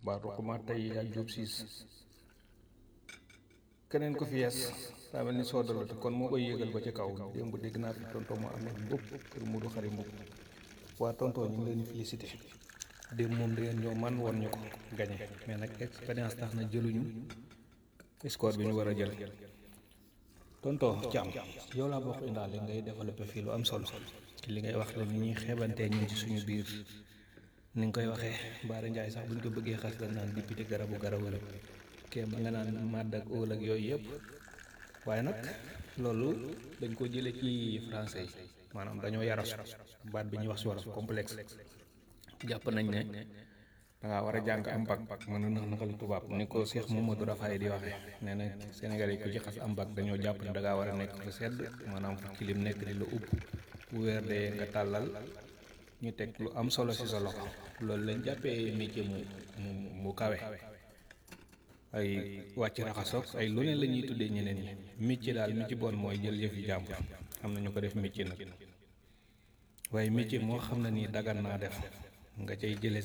ba ruquma tey yaa Jóob siis keneen ko fi yees daa mel ni soodala te kon moo koy yéegal ba ci kaw démb dégg naa fi tonton moo amee mbub kër Mudu Xari mbub waa tonton ñu ngi leen di félicité démb moom da ngeen ñoo man woon ñu ko gañe mais nag expérience tax na jëluñu score bi ñu war a jël tonton Thiam yow laa bokk indaale ngay développé fii lu am solo ci li ngay wax la ni ñuy xeebantee ñun ci suñu biir ni nga koy waxee Baara Ndiaye sax buñ ko bëggee xas la naan député garabu la kee ba nga naan màdd ak óol ak yooyu yëpp waaye nag loolu dañ ko jële ci français yi maanaam dañoo yarasu baat bi ñuy wax si wolof complexe jàpp nañ ne dangaa war a jàng am bac mën a naxal tubaab ni ko Cheikh Mamadou Rafaay di waxee nee na Sénégal yi ku ci xas am bac dañoo jàpp ne dangaa war a nekk fu sedd maanaam fu kilim nekk di la upp bu weer dee nga tàllal ñu teg lu am solo si sa loxo loolu lañ jàppee métier mu kawe ay wàcc raxasoog ay lu ne la ñuy tuddee ñeneen ñi métier daal mi ci bon mooy jël yëf yi jàmbur am na ñu ko def métier nag waaye métier moo xam ne nii dagan naa def nga cay jële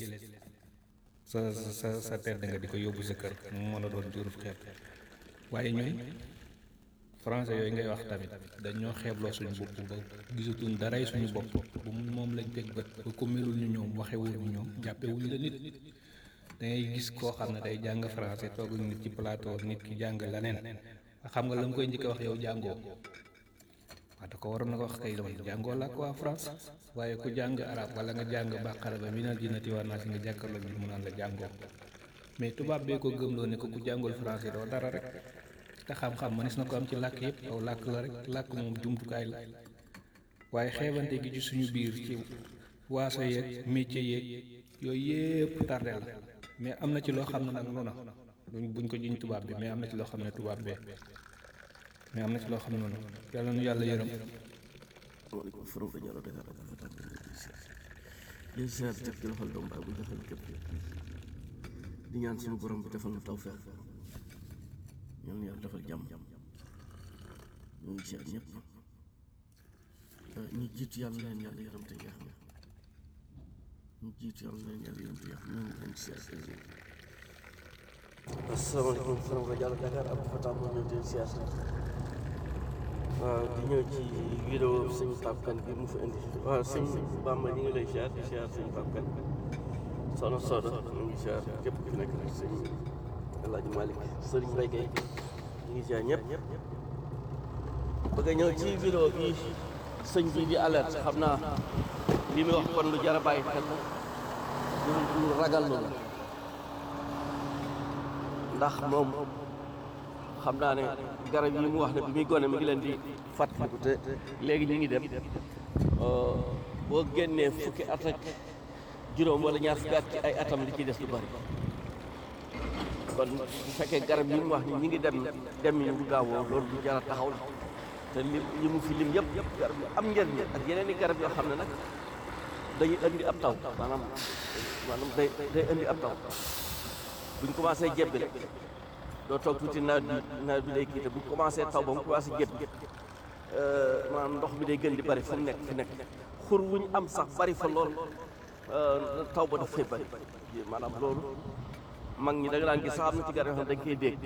sa tedd nga di ko yóbbu sa kër mu mën a doon juruf xeeb waaye ñun français yooyu ngay wax tamit dañoo xeebloo suñu bopp ba gisatuñ daray suñu bopp bu moom lañ teg bët ba ko melul ñu ñoom waxewul ñu ñoom jàppewuñ la nit da ngay gis koo xam ne day jàng français toog ak nit ci plateau nit ki jàng leneen xam nga la mu koy njëkk a wax yow jàngoo waaw da ko waroon na ko wax kay dama jàngoo làkk waa France waaye ku jàng arab wala nga jàng bàqara ba minal jinnati wan naas nga jàkkaarloo bi mu naan la jàngoo mais tubaab bee ko gëmloo ne ko ku jàngul français doo dara rek te xam-xam manis na ko am ci làkk yëpp aw làkk la rek làkk moom jumtukaay la waaye xeebante gi ci suñu biir ci waaso yeeg métier yeeg yooyu yëpp tardé la mais am na ci loo xam ne nag noonu buñ ko jiñ tubaab bi mais am na ci loo xam ne tubaab bee mais am na ci loo xam ne noonu yàlla nu yàlla yërëm di ñaan suñu borom bi defal nu tawfeex ñaan yàlla defal jàmm ñu ngi seet ñëpp ñu jiitu yàlla leen yàlla yërëm te yeex ñu jiitu yàlla leen yàlla yërëm te yeex ñu ngi leen seet asalaamaaleykum faram rajo Dakar Abdou Fatah moo ñëw di seet waaw di ñëw ci vidéo sëñ Pape Kane bi mu fi indi waaw sëñ Bamba ñu ngi lay seet di seet sëñ Pape Kane soxna Soda ñu ngi seet képp ku fi nekk rek sëñ El Hadj Malick sëriñ Mbaye Gueye ñu ngi seet ñëpp bëgg a ñëw ci vidéo bi sëñ bi di alerte xam naa li muy wax kon lu jar a bàyyi xel lu ragal lu la ndax moom xam naa ne garab yi mu wax ne bi muy gone mi ngi leen di fàttaliku te léegi ñu ngi dem boo génnee fukki at ak juróom wala ñaar fukki at ci ay atam li ciy des lu bari kon bu fekkee garab yi mu wax ni ñi ngi dem ñu du gaawoo loolu du jar a taxaw la te li mu fi lim yëpp garab yu am njëriñ ak yeneen i garab yoo xam ne nag dañuy indi ab taw maanaam day indi ab taw buñ commencé jebbi rek doo toog tuuti nawet bi day kii te buñ commencé taw ba mu commencé jebbi maanaam ndox mi day gën di bari fu mu nekk fi nekk xur wuñ am sax bari fa lool taw ba daf fay bari maanaam loolu mag ñi da nga daan gis sax am na ci garab yoo xam ne dañ koy dégg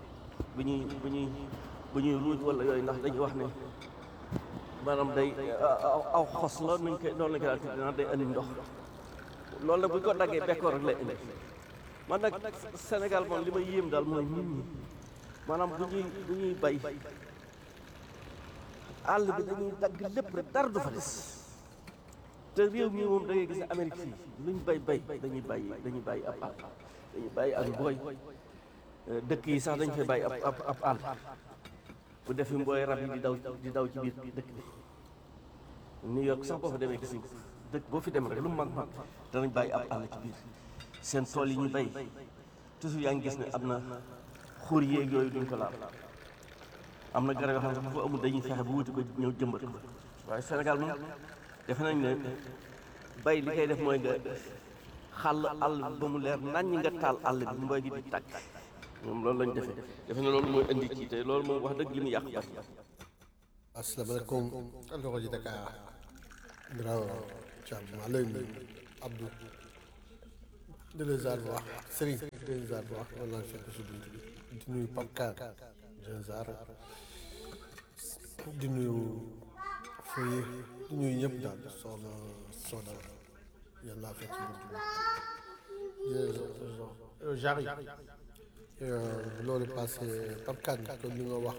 bu ñuy ruuj wala yooyu ndax dañuy wax ne maanaam day aw xos la nuñ koy noonu lañ koy daan tuddee day indi ndox loolu nag bu ñu ko daggee bekkoor rek lay indi man nag Sénégal moom li ma yéem daal mooy nit ñi maanaam bu ñuy bay àll bi dañuy dagg lépp rek dara du fa des te réew mi moom da ngay gis ne Amérique fii luñ bay dañuy bàyyi ab àll dañuy bàyyi ak mbooy dëkk yi sax dañ fay bàyyi ab àll bu defi mbooy rab yi di daw ci biir dëkk bi New York sax boo fa demee gis dëkk boo fi dem rek lu mu mag danañ bàyyi ab àll ci biir seen tool yi ñu bay toujours yaa ngi gis ne am na xur yéeg yooyu duñ ko laal am na garab yoo xam ne bu fa amul dañuy fexe bu wuti ko ñëw jëmbat ko waaye Sénégal moom defe nañ ne bay li koy def mooy nga xàll àll ba mu leer naññ nga taal àll bi mbooy gi di tàkk ñoom loolu lañ defe ne loolu mooy indi ci te loolu moom wax dëgg li mu yàq bari. asalaamaaleykum rajo Dakar Birame Thiam maa lay nuyu Abdou de les wax Serigne Genzar bu wax wala fekk si bunt bi di nuyu Pape Ka Genzar di nuyu Foye di nuyu ñëpp daal soxna Soda yàlla naa fekk si bunt bi j'arrive loolu passé Pape Ka comme li nga wax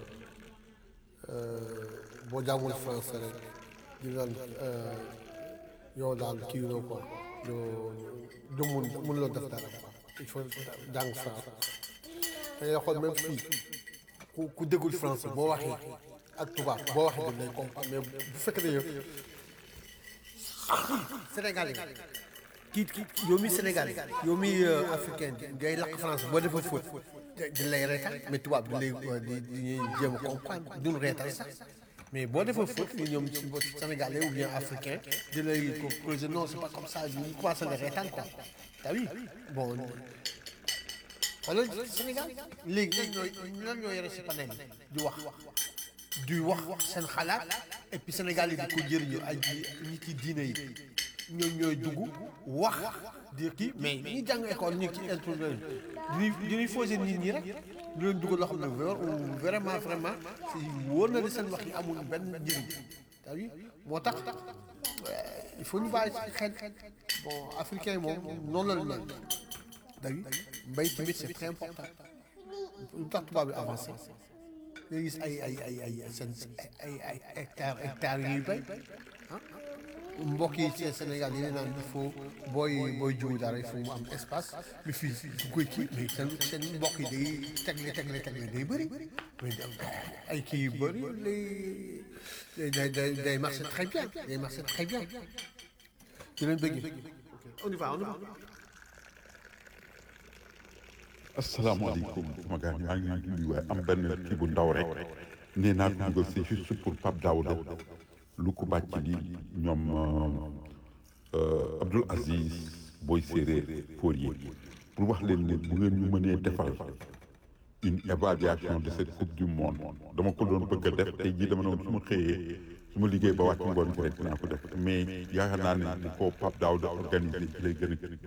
boo jàngul français rek di nga yow daal kii la quoi yow mun la def dara quoi il faut jàng français da ngay xool même fii ku déggul français boo waxee ak tubaab boo waxee dañ lay comprendre mais bu fekkee ne yow Sénégalais kii yow mi Sénégalais yow mi africain ngay lakk français boo defee faute di lay reetal mais tubaab di lay di jéem a comprendre duñ reetal sax mais boo defee faute ñu ñoom ci Sénégalais ou bien africain di lay proposer non c'est pas comme ça ñu commencé la reetaan quoi t'as vu bon xoolal Sénégal léegi lan ñoo yore si panel di wax seen xalaat et puis Sénégal yi di ko jëriñu ay nit yi diine yi ñooy dugg wax di kii mais ñi jàng école ñu ci introduire ñuy fausser nit ñi rek ñu leen dugg loo xam ne vraiment si wóor na ne seen wax yi amul benn njëriñ t'as vu moo tax il faut ñu bàyyi ci xel bon africain moom noonu la ñu t'as vu mbay tamit c'est très important lu tax tubaab bi avancé nga gis ay hectares yuy bay ah mbokk yi ci Sénégal yi naan il faut booy jiwu dara il faut mu am espace mais fii fu koy kii mais seen mbokk yi day tegle day bëri mais ay kii yu bëri day marché très bien di leen bëgg on y va asalaamaaleykum sama gars maa ngi leen di nuyu waaye am benn kii bu ndaw rek nee naa ko dugal c'est juste pour Pape Daouda lu ko bàcc di ñoom Abdoul Aziz Boy Séréer Fourier pour wax leen ne bu ngeen ñu mënee defal une évaluation de cette coupe du monde dama ko doon bëgg a def tey jii dama doon su ma xëyee su ma liggéey ba wàcc ngoon gi rek dinaa ko def mais yaakaar naa ne il faut Pape Daouda organiser ci lay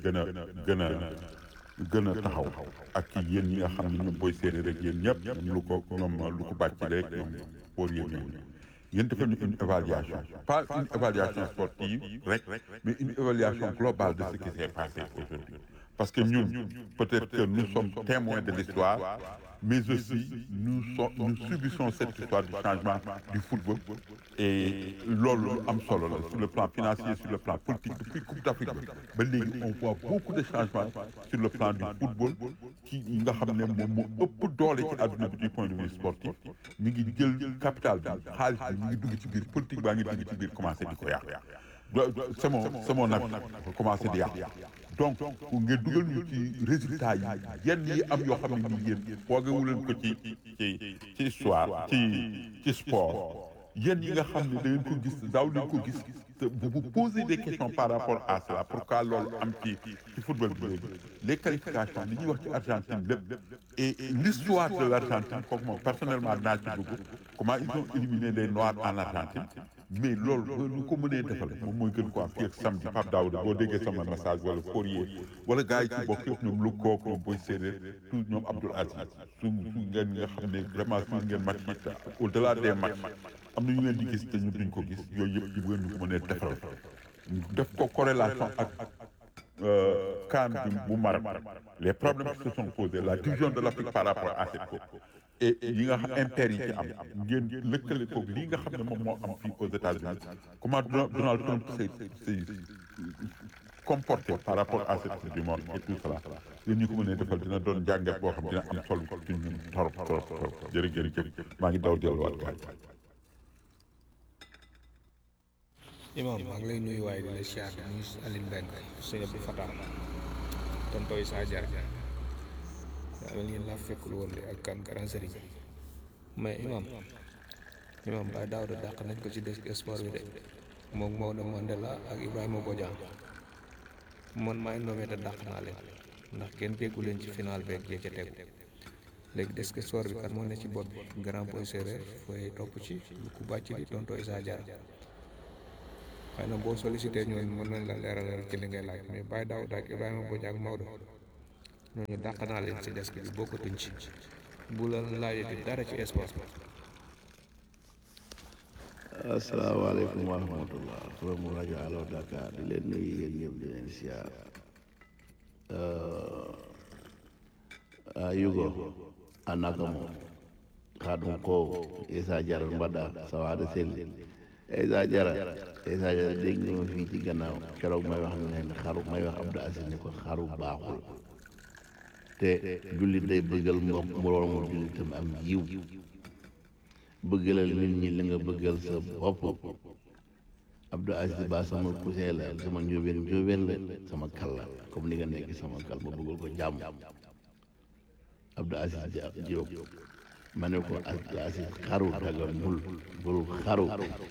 gën a taxaw ak yéen ñi nga xam ne ñoom Boy Séréer rek yéen ñëpp lu ko bàcc rek ñoom Fourier ñoom yéen defal ñu une évaluation pas une évaluation sportive rek mais une évaluation globale de ce qui s'est passé aujourd'hui parce que ñun peut-être que nous sommes témoins de l'histoire mais aussi nous subissons cette histoire du changement du football et loolu lu am solo la sur le plan financier sur le plan politique depuis Coupe d'Afrique ba léegi on voit beaucoup de changements sur le plan du football ci nga xam ne moom moo ëpp doole ci àdduna bi du point de vue sportif mi ngi jël capital bi xaalis bi mi ngi dugg ci biir politique baa ngi dugg ci biir commencé di ko yàq c'est mon avis commencé di yàq donc ngeen dugal ñu ci résultat yi yenn yi am yoo xam ne nii yéen foogewu leen ko ci histoire ci sport yéen yi nga xam ne da ngeen ko gis daaw leen ko gis te vous posez des questions par rapport à cela pourquoi loolu am ci football bi léegi les qualifications li ñuy wax ci Argentine lépp et l'histoire de l'Argentine kooku moom personnellement naa ci dugg comment ils ont éliminé les Noirs en Argentine mais loolu lu ko mënee defal moom mooy gën quoi fii ak samedi Pape Daouda boo déggee sama message wala Fourier wala gars yi ci bokk yëpp ñoom lu kook ñoom Boy Séréer tout ñoom Abdoul Aziz su ngeen nga xam ne vraiment su ngeen match yi au delà des matchs am na ñu leen di gis te ñu duñ ko gis yooyu yëpp bu ngeen ñu ko mënee defal def ko corrélation ak CAN bu Maroc les problèmes qui se sont posés la division de l'Afrique par rapport à cette coupe et yi nga xam impair yi ci am ngeen lëkkale ko lii nga xam ne moom moo am fii aux États-Unis comment Donald Trump s'est comporté par rapport à cette coupe du monde et tout cela yéen ñu ko mënee defal dina doon jàngat boo xam dina am solo ci ñun trop jërëjëf maa ngi daw delluwaat gaay imam maa ngi lay nuyu waaye di la siyaar di nuyu Aline Mbengue sëñ Abdou Fatah tontoy saa jar yàlla ngeen laa fekkul woon de ak kan grand sëriñ mais imam Baye Daouda dàq nañ ko ci des sport bi de moom Maodo Mandela ak Ibrahima Bodian man maay nommé te dàq naa leen ndax kenn déggu leen ci final beeg yee ca tegu léegi des que sport bi kan moo ne ci bopp bi grand Boy Séréer fooy topp ci lu ku bàcc di tontoy saa jar xëy na boo sollicité ñooñu mën nañ la leeralal ci li ngay laaj mais Baye Daouda ak Ibrahima Bodian ak Maodo ñooñu dàq naa leen ci desk bi bokkatuñ ci bu la laajee dara ci sport. asalaamaaleykum wa rahmatullah from rajo Allo Dakar di leen nuyu yéen ñëpp di leen siyaar yugo anaka mo kaɗum ko Essa Diarra mbaɗɗa sawaade selli Essa Diarra dégg nga ma fii ci gannaaw keroog may wax ne xaru may wax Abdou Aziz ne ko xaru baaxul te jullit day bëggal mbokk moroomu jullitam am yiw bëggalal nit ñi li nga bëggal sa bopp Abdou Aziz Ba sama cousin la sama njóobeen la sama kal la comme ni nga nekk sama kal ma bëggal ko jàmm Abdou Aziz Diop ma ne ko Abdou Aziz xaru daga bul xaru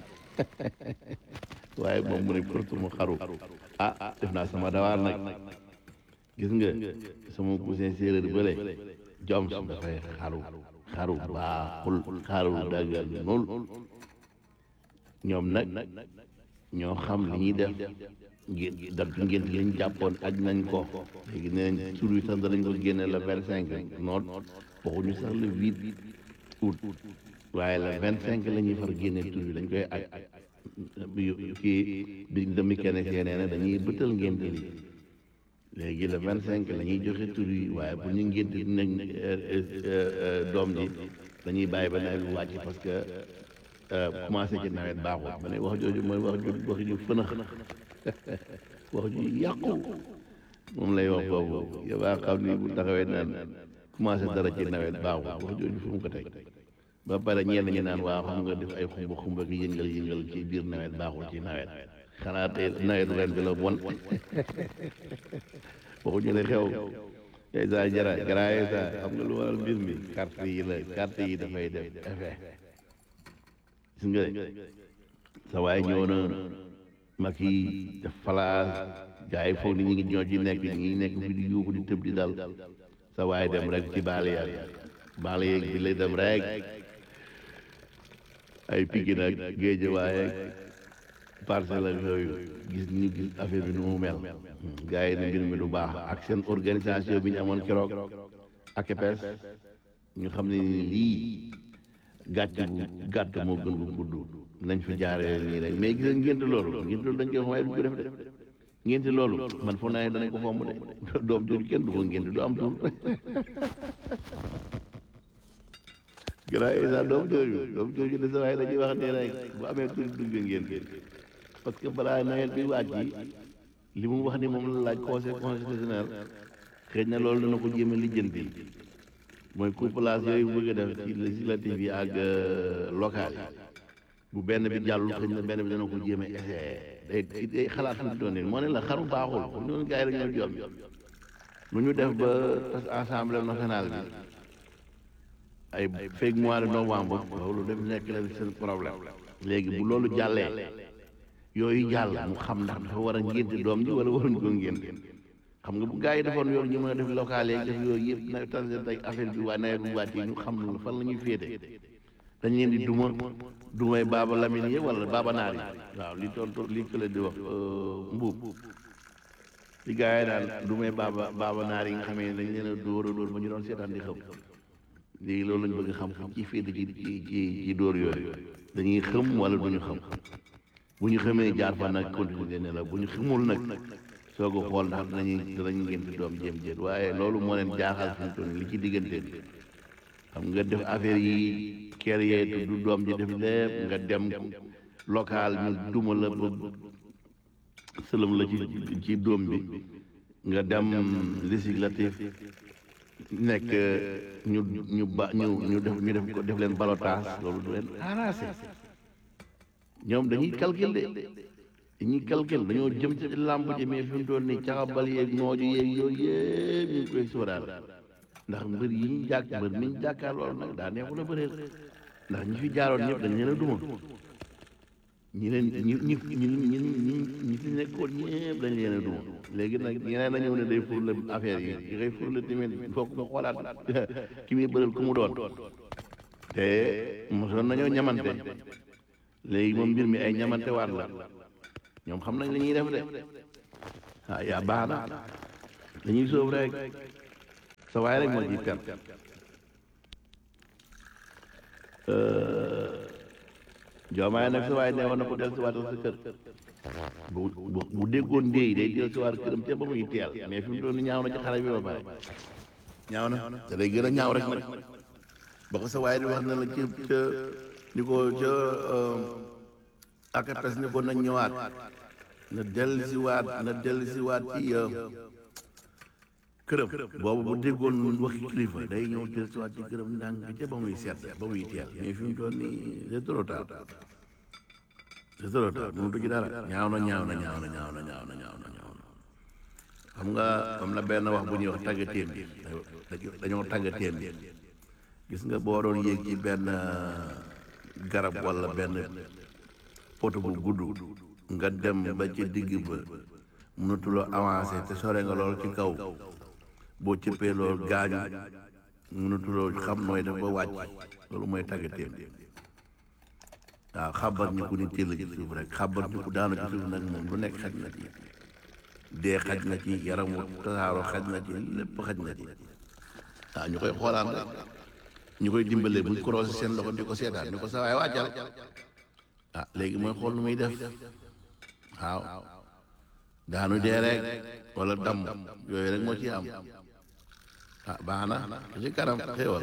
waaye moom mu ne surtout mu xaru def naa sama dawaar nag gis nga sama cousin séeréer bële jom su dafay xaru baaxul xaru dagal nul ñoom nag ñoo xam li ñuy def ngeen liñ jàppoon aj nañ ko léegi nee nañ tur yi sax danañ ko génne le 25 noot waxuñu sax le 8 août waaye le 25 la ñuy far génne tur yi dañ koy aj kii bi demi kenesie nee na dañuy bëtal ngénte li léegi le 25 la ñuy joxe tur yi waaye bu ñu ngénte nañ doom ji dañuy bàyyi ba nawet bi wàcc parce que commencé ci nawet baaxul ma ne wax jooju mooy wax ju fënax wax ju yàqu moom lay wax boobu yow baa xam ni bu taxawee naan commencé dara ci nawet baaxul wax jooju fu mu ko teg ba pare ñenn ñi naan waa xam nga def ay xumba ki yëngal ci biir nawet baaxul ci nawet xanaa tey nawetu ren bi la bon waxuñu ne xew Essa Diarra grand Essa xam nga lu waral mbir mi carte yi dafay def effet gis nga sa waay ñëw na Macky def falaas gars yi foog ni ñu ngi ñoo ci nekk ñi nekk fi di yuuxu di tëb di dal sa waay dem rek ci baale yeeg bi lay dem rek ay Pikine ak Guédiawaye Parcelles ak yooyu gis affaire bi nu mu mel gars yi ne mbir mi du baax ak seen organisation bi ñu amoon keroog ak EPS ñu xam ne lii gàtt moo gën bu gudd nañ fi jaaree nii rek mais gis nga ngénte loolu dañ koy wax waaye duñ ko def de ngénte loolu man foog naa ne danañ ko fomm de doom jooju kenn du ko ngénte du am tur grand Essa doom jooju de sa waaye dañuy wax ne rek bu amee tur dugg ngénte parce que balaa nawet bi wàcc li mu wax ni moom la laaj conseil constitutionnel xëy na loolu dana ko jéem a lijjanti mooy couplage yooyu bëgg a def ci législative yi ak local yi bu benn bi jàllul xëy na benn bi dana ko jéem a essayé day xalaat fi mu toll nii moo ne la xaru baaxul comme noonu gars yi rek ñoo jom nu ñu def ba tas assemblée nationale bi ay feeg mois de novembre loolu def nekk la seen problème léegi bu loolu jàllee yooyu jàll mu xam ndax dafa war a ngénte doom ji wala waruñ ko ngénte xam nga bu gars yi defoon yoon ñu mën a def local yi def yooyu yëpp na tase tey affaire bi waa nawet bu wàcc yi ñu xam lu fan la ñuy féete dañ leen di dumay Baba Lamine yi wala Baba Naar yi waaw li tontu li kële di wax mbuub li gars yi daal dumay Baba Naar yi nga xamee ne dañ leen a dóor ba ñu doon seetaan di xam léegi loolu lañ bëgg xam ci féete ci dóor yooyu dañuy xam wala duñu xam bu ñu xamee jaar fa nag continuer ne la bu ñu xamul nag soo ko xool ndax danañ ngénte doom jéem jéem waaye loolu moo leen jaaxal fi mu toll li ci diggante bi xam nga def affaire yi kër yee du doom ji def lépp nga dem local ñu duma la ba sëlëm la ci doom bi nga dem législatif nekk ñu def leen balotage loolu du leen arrangé ñoom dañuy calcul dañoo jëm ci làmb ji mais fi mu toll nii caxabal yeeg nooju yeeg yooyu yëpp ñu ngi koy sóoraal ndax mbër yi ñu mbër mi ñu jàkkaar loolu nag daa neexul a bëreel ndax ñi fi jaaroon ñëpp dañ leen a duma ñi fi nekkoon ñëpp dañ leen a duma léegi nag ñeneen na ñëw ne day furle affaire yi di koy furle tamit foog nga xoolaat ki muy bëreel ku mu doon te mosoon nañoo ñamante léegi moom mbir mi ay ñamante waat la ñoom xam nañ li ñuy def de yaa baax na dañuy sóob rek sa waay rek moo ciy perte Diomaye nag sa waay ne woon na ko del si waatal sa kër bu déggoon ndéy day del si waat këram ca ba muy teel mais fi mu doon ñaaw na ci xale bi ba pare ñaaw na te day gën a ñaaw rek nag ba ko sa waay di wax na la ca ni ko ca akapes ni ko nañ ñëwaat na dellu si waat ci këram boobu bu déggoon waxi kilifa day ñëw dellu si waat ci këram ndànk ca ba muy seet ba muy teel mais fi mu toll nii c'est trop tard c'est trop tard mënutu ci dara ñaaw na xam nga am na benn wax bu ñuy wax tàggatéem bi dañoo tàggatéem bi gis nga boo doon yéeg ci benn garab walla benn poto bu gudd nga dem ba ci digg ba mënatuloo avancé te sore nga lool ci kaw boo cëppee loolu gaañu mënatuloo xam nooy def ba wàcc loolu mooy tàggatéem waaw xabar ñu ko ni téel ci suuf rek xabar ñu ko daanu ci suuf nag moom lu nekk xaj na ci dee xaj na ci yaramu tasaaro xaj na ci lépp xaj na ci waaw ñu koy xoolaan rek ñu koy dimbalee buñ croisé seen loxo di ko seetaan ni ko sa waay wàccal ah léegi mooy xool nu muy def waaw daanu dee rek wala damm yooyu rek moo ci am ah baax na ci kanam xéewal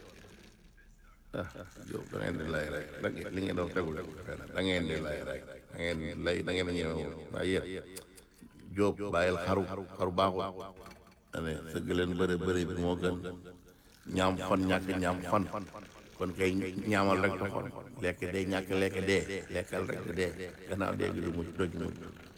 yow da ngeen di lay rek li ngeen doon tegul da ngeen di lay rek da ngeen ñëw waaye yéen Jóob bàyyil xaru baaxul ane sëgg leen bëri bi moo gën ñaam fan ñàkk ñaam fan kon kay ñaamal rek toxoon lekk dee ñàkk lekk dee lekkal rek dee gannaaw dee gi du mucc doj mucc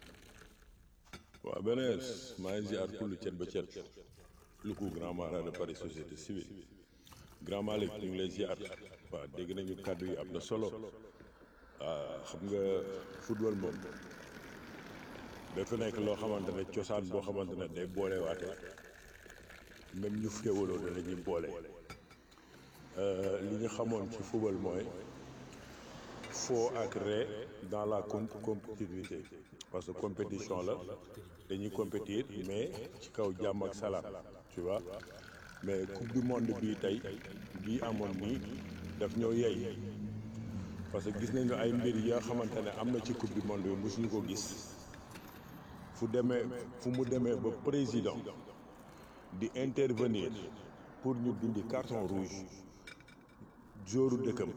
waaw beneen maa ngi ziar kullu cet ba cet lu ko grand marin de Paris société civile grand Malick ñu ngi lay ziar waaw dégg nañu kàddu yi am na solo xam nga football moom dafa nekk loo xamante ne cosaan boo xamante ne day boole waate même ñu féewaloo danañuy boole li ñu xamoon ci football mooy foo ak ree dans la compétitivité parce que compétition la dañuy compétir mais ci kaw jàmm ak salaam tu vois mais coupe du monde bii tey bii amoon nii daf ñoo yey parce que gis nañu ay mbir yoo xamante ne am na ci coupe du monde bi mosuñu ko gis fu mu demee ba président di intervenir pour ñu dindi carton rouge joru dëkkam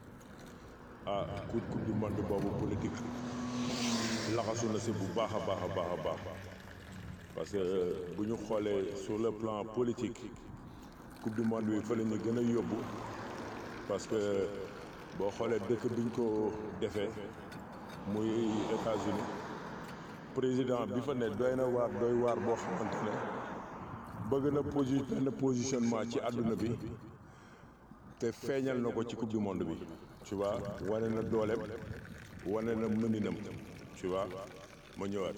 coupe du monde boobu politique laxasu na si bu baax a baax parce que bu ñu xoolee sur le plan politique coupe du monde bi fa la ñu gën a yóbbu parce que boo xoolee dëkk biñ ko defee muy États-Unis président bi fa ne doy waar boo xamante ne bëgg na benn positionnement ci àdduna bi te feeñal na ko ci coupe du monde bi tu vois wane na dooleem wane na mëninam tu vois ma ñëwaat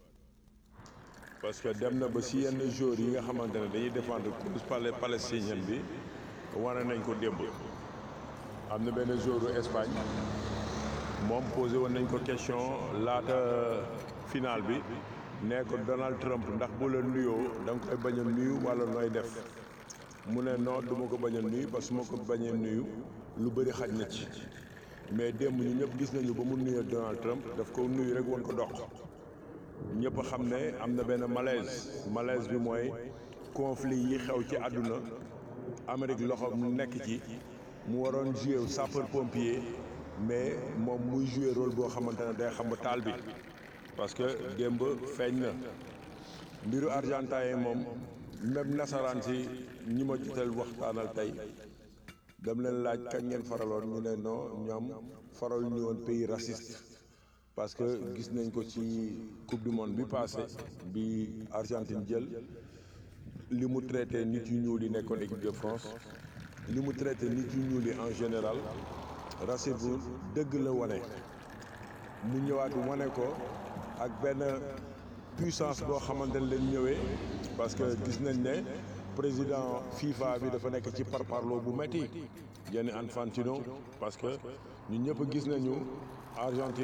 parce que dem na ba si yenn joueurs yi nga xamante ne dañuy défendre cause palestinienne bi wane nañ ko démb am na benn joueur u Espagne moom posé woon nañ ko question laata final bi nee ko Donald Trump ndax bu la nuyoo da nga koy bañ a nuyu wala nooy def mu ne non du ma ko bañ a nuyu parce que ma ko bañee nuyu lu bëri xaj na ci mais démb ñu ñëpp gis nañu ba mu nuyoo Donald Trump daf ko nuyu rek woon ko dox ñëpp a xam ne am na benn malaise bi mooy conflit yi xew ci àdduna Amérique loxo mu nekk ci mu waroon jouer sapeur pompier mais moom muy jouer rôle boo xamante ne day xam taal bi parce que démb feeñ na mbiru argentin yi moom même nasaraan si ñi ma jotal waxtaanal tey dem leen laaj kañ ngeen faraloon ñu ne non ñoom faral ñu woon pays raciste parce que gis nañ ko ci coupe du monde bi passé bi Argentine jël li mu traité nit yu ñuul yi nekkoon équipe de France li mu traité nit yu ñuul yi en général racisme dëgg la wane mu ñëwaat wane ko ak benn puissance boo xamante ne leen ñëwee parce que gis nañ ne président FIFA bi dafa nekk ci parparloo bu metti Gianni Infantino parce que ñu ñëpp gis nañu Argentine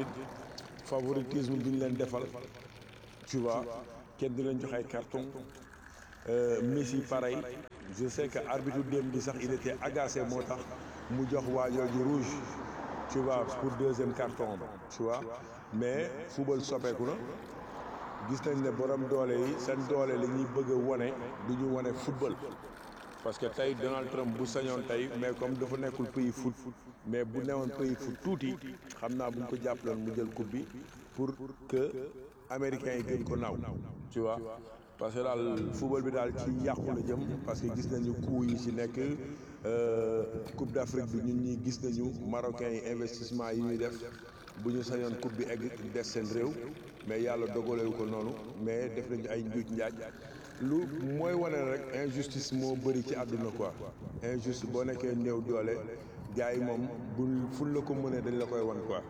favoritisme bi ñu leen defal tu vois kenn di leen jox ay carton Messi pareil je sais que arbitre démb bi sax il était agacé moo tax mu jox waa jooju rouge tu vois pour deuxième carton tu vois mais football soppeeku na gis nañ ne borom doole yi seen doole la ñuy bëgg a wone du ñu wone football parce que tey Donald Trump bu sañoon tey mais comme dafa nekkul pays foot mais bu newoon pays foot tuuti xam naa bu ñu ko jàppaloon mu jël coupe bi pour que américains yi gën ko naaw tu vois parce que daal football bi daal ci yàqu la jëm parce que gis nañu coût yi ci nekk coupe d'Afrique bi ñun ñi gis nañu marocains yi investissement yi ñuy def bu ñu sañoon coupe bi egg des seen réew mais yàlla dogalewu ko noonu mais def nañu ay njuuj njaaj lu mooy wane rek injustice moo bëri ci àdduna quoi injuste boo nekkee néew doole gars yi moom bu ful la ko mënee dañ la koy wan quoi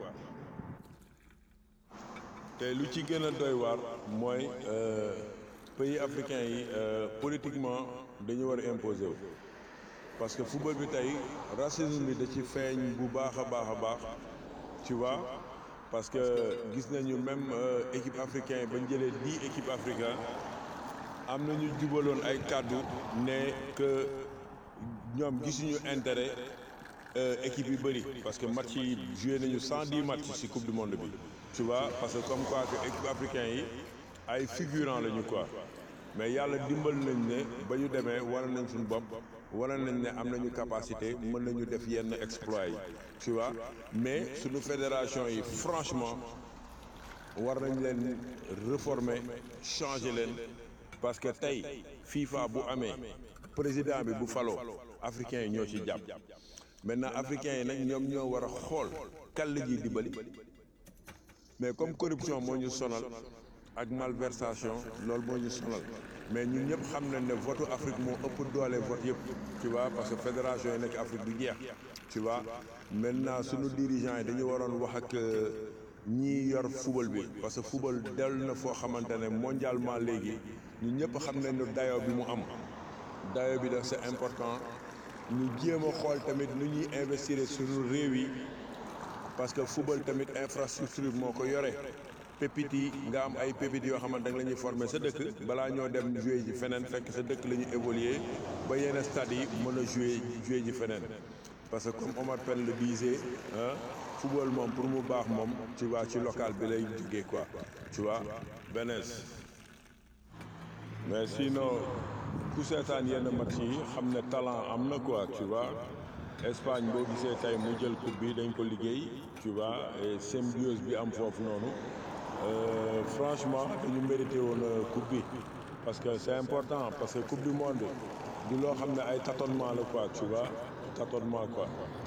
te lu ci gën a doy waar mooy pays africains yi politiquement dañu war a imposer wu parce que football bi tey racisme bi da ci feeñ bu baax a baax tu vois parce que gis nañu même équipe africain bañ jëlee 10 équipes africaines am na ñu jubaloon ay kàddu ne que ñoom gisuñu intérêt équipe yu bëri parce que match yi joué nañu 110 matchs ci coupe du monde bi tu vois parce que comme quoi que équipe africain yi ay figurants lañu quoi mais yàlla dimbal nañ ne ba ñu demee wane nañ suñu bopp wane nañ ne am nañu capacité mën nañu def yenn exploit yi tu vois mais suñu fédération yi franchement war nañ leen réformer changer leen parce que tey FIFA bu amee président bi bu faloo africains yi ñoo ci jàpp maintenant africains yi nag ñoom ñoo war a xool kan la ñuy dimbali mais comme corruption moo ñu sonal ak malversation loolu moo ñu sonal mais ñun ñëpp xam nañ ne votu Afrique moo ëpp doole vote yëpp tu vois parce que fédération yi nekk Afrique du jeex tu vois maintenant sunu dirigeants yi dañu waroon wax ak ñii yor football bi parce que football dellu na foo xamante ne mondialement léegi ñun ñëpp xam nañ ne dayoo bi mu am dayoo bi daf c'est important ñu jéem a xool tamit nu ñuy investir suñu réew yi parce que football tamit infrastructure moo ko yore pépites yi nga am ay pépites yoo xamante ne la ñuy former sa dëkk balaa ñoo dem jouer ji feneen fekk sa dëkk la ñu évoluer ba yenn stades yi mën a jouer ji feneen parce que comme Omar Pène le disait football moom pour mu baax moom tu vois ci local bi lay jógee quoi tu vois benes mais sinon ku seetaan yenn match yi xam ne talent am na quoi tu vois Espagne boo gisee tey mu jël coupe bi dañ ko liggéey tu vois et symbiose bi am foofu noonu franchement dañu mérité woon coupe bi parce que c'est important parce que coupe du monde du loo xam ne ay tâtonnement la quoi tu vois tâtonnement quoi.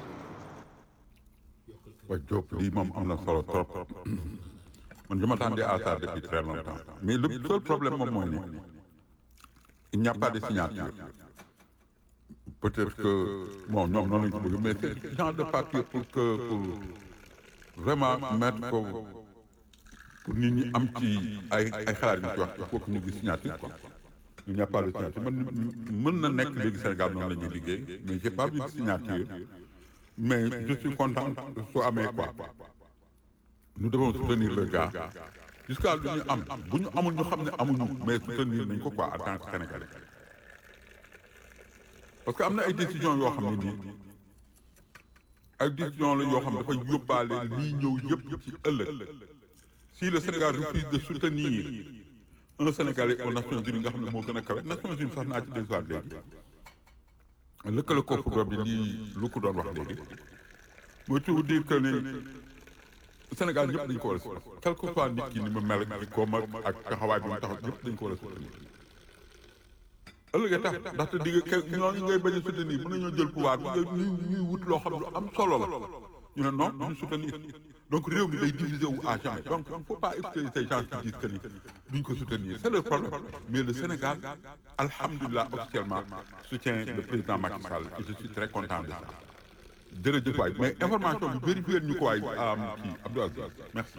waaw Diop lii moom am na solo trop man je m'attendais à ça depuis très longtemps mais le seul problème moom mooy ni il n'y a pas de signature peut-être que bon ñoom noonu lañ ko bëgg mais c'est genre de papier pour vraiment mettre ko pour nit ñi am ci ay xalaat yu ci wax il faut que ñu gis signature quoi il n'y a pas de signature man mën na nekk léegi Sénégal noonu la ñuy liggéey mais j'ai pas vu de signature mais je suis content soo amee quoi nous devons soutenir le gars jusqu'à lu ñu am bu ñu amul ñu xam ne amuñu mais soutenir nañ ko quoi en tant que Sénégalais parce que am na ay décisions yoo xam ne nii ay décisions la yoo xam ne dafay yóbbaale lii ñëw yëpp ci ëllëg si le Sénégal refuse de soutenir un Sénégalais aux Nations Unies nga xam ne moo gën a kawe Nations Unies sax naa ci dellusiwaat léegi lëkkale ko football bi lii lu ko doon wax léegi mooy tout dire que ne Sénégal ñëpp dañ ko war a soutenir quel que soit nit ki ni mu mel ak koom ak taxawaay bi mu taxaw ñëpp dañ ko war a soutenir ëllëgee tax ndaxte digg ñooñu ngay bañ a soutenir mën nañoo jël pouvoir bi ñuy wut loo xam lu am solo la ñu ne non duñu soutenir donc réew mi day diviser wu à jamais donc il ne faut pas écouter ces gens qui disent que ni duñ ko soutenir c'est le problème mais le Sénégal alhamdulilah officiellement soutient le président Macky Sall et je suis très content de ça jërëjëf waay mais information bi vérifié ñu ko waay kii Abdou Aziz merci.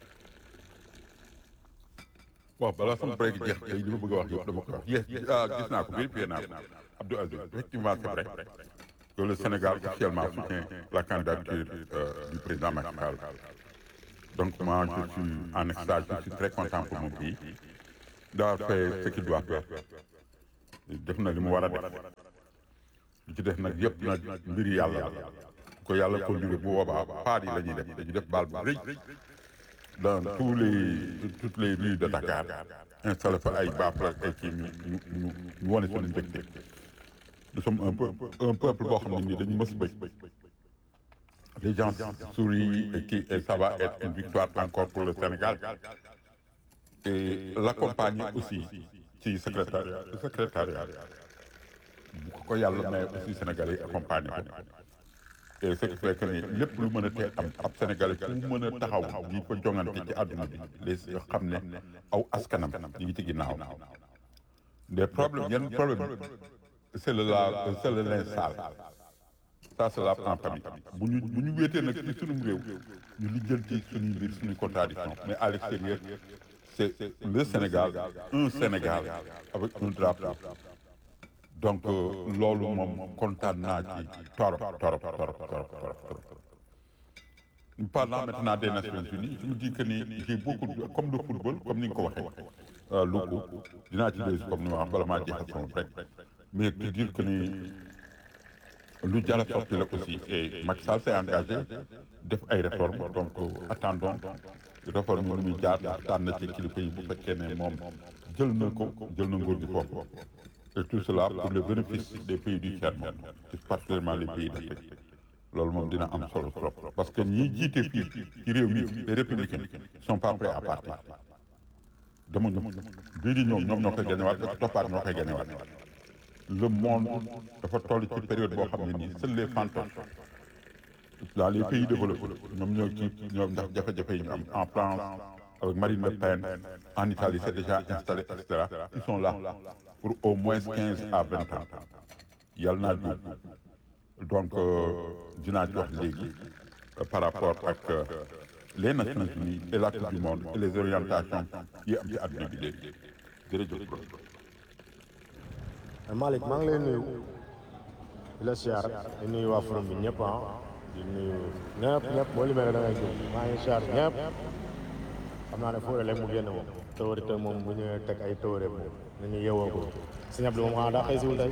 bon balaa sama break jeex tey li ma bëgg a wax yëpp dama ko wax gis naa ko vérifié naa ko Abdou Aziz effectivement c'est vrai que le Sénégal officiellement soutient la candidature du président Macky Sall donc moi je suis en extase je suis très content pour mon pays d'avoir fait ce qu'il doit faire def na li mu war a def li ci def nag yëpp nag mbiri yàlla la ko yàlla conduire bu boobaa paat yi la ñuy def dañu def baal bu rëy dans toutes les rues de Dakar installé fa ay baafara ay kii ñu wane suñu mbégte nous sommes un peuple boo xam ne nii dañu mës bëj les gens sourient et ça va être une victoire encore pour le Sénégal et l'accompagner aussi ci secrétariat bu ko yàlla may aussi Sénégalais yi accompagner ko et ce qui fait que ni lépp lu mën a tee am ab Sénégalais fu mu mën a taxaw di ko jongante ci àdduna bi les xam ne aw askanam ñu ngi ci ginnaaw des problèmes yenn problème c'est le linge sale ça se lave en famille bu ñu wéetee nag ci sunum réew ñu lijjanti suñuy mbir suñuy contradiction mais à l'extérieur c'est le Sénégal un Sénégal avec un drapeau donc loolu moom kontaan naa ci torop. Parlant maintenant des Nations Unies je me dis que ni j'ai beaucoup comme le football comme ni nga ko waxee Louga dinaa ci des comme ni ma wax bala maa jeexal sama rek mais te dire que ni lu jar a sorti la aussi et Macky Sall s'est engagé def ay réformes donc attendons réforme yi muy jaar tànn ci kilifa yi bu fekkee ne moom jël na nguur gi foofu et tout cela pour le bénéfice des pays du tiers-monde particulièrement les pays d'Afrique loolu moom dina am solo trop parce que ñi jiite fii ci réew mi les républicains sont pas prêts à partir demuñu bii di ñoom ñoo koy gañewaat ak toppaat ñoo koy gañewaat le monde dafa toll ci période boo xam ne nii seuls les fantoches dans les pays développés ñoom ndax jafe-jafe yi ñu am en France avec Marine Le Pen en Italie c'est déjà installé etc ils sont là pour au moins 15 à 20 ans yàlla naa dugg donc dinaa ci wax léegi par rapport ak les Nations Unies et la Coupe du Monde et les orientations yi am ci àdduna bi léegi jërëjëf. Malick maa ngi lay nuyu di la siyaar di nuyu waa forum bi ñëpp di nuyu ñëpp boo limee da ngay jóg maa ngi siyaar ñëpp xam naa ne fóore léegi mu génn moom tawari te moom bu ñu teg ay taware moom nañu yeewoo ko Sëñ Abdou moom xanaa daa xëy siwul tey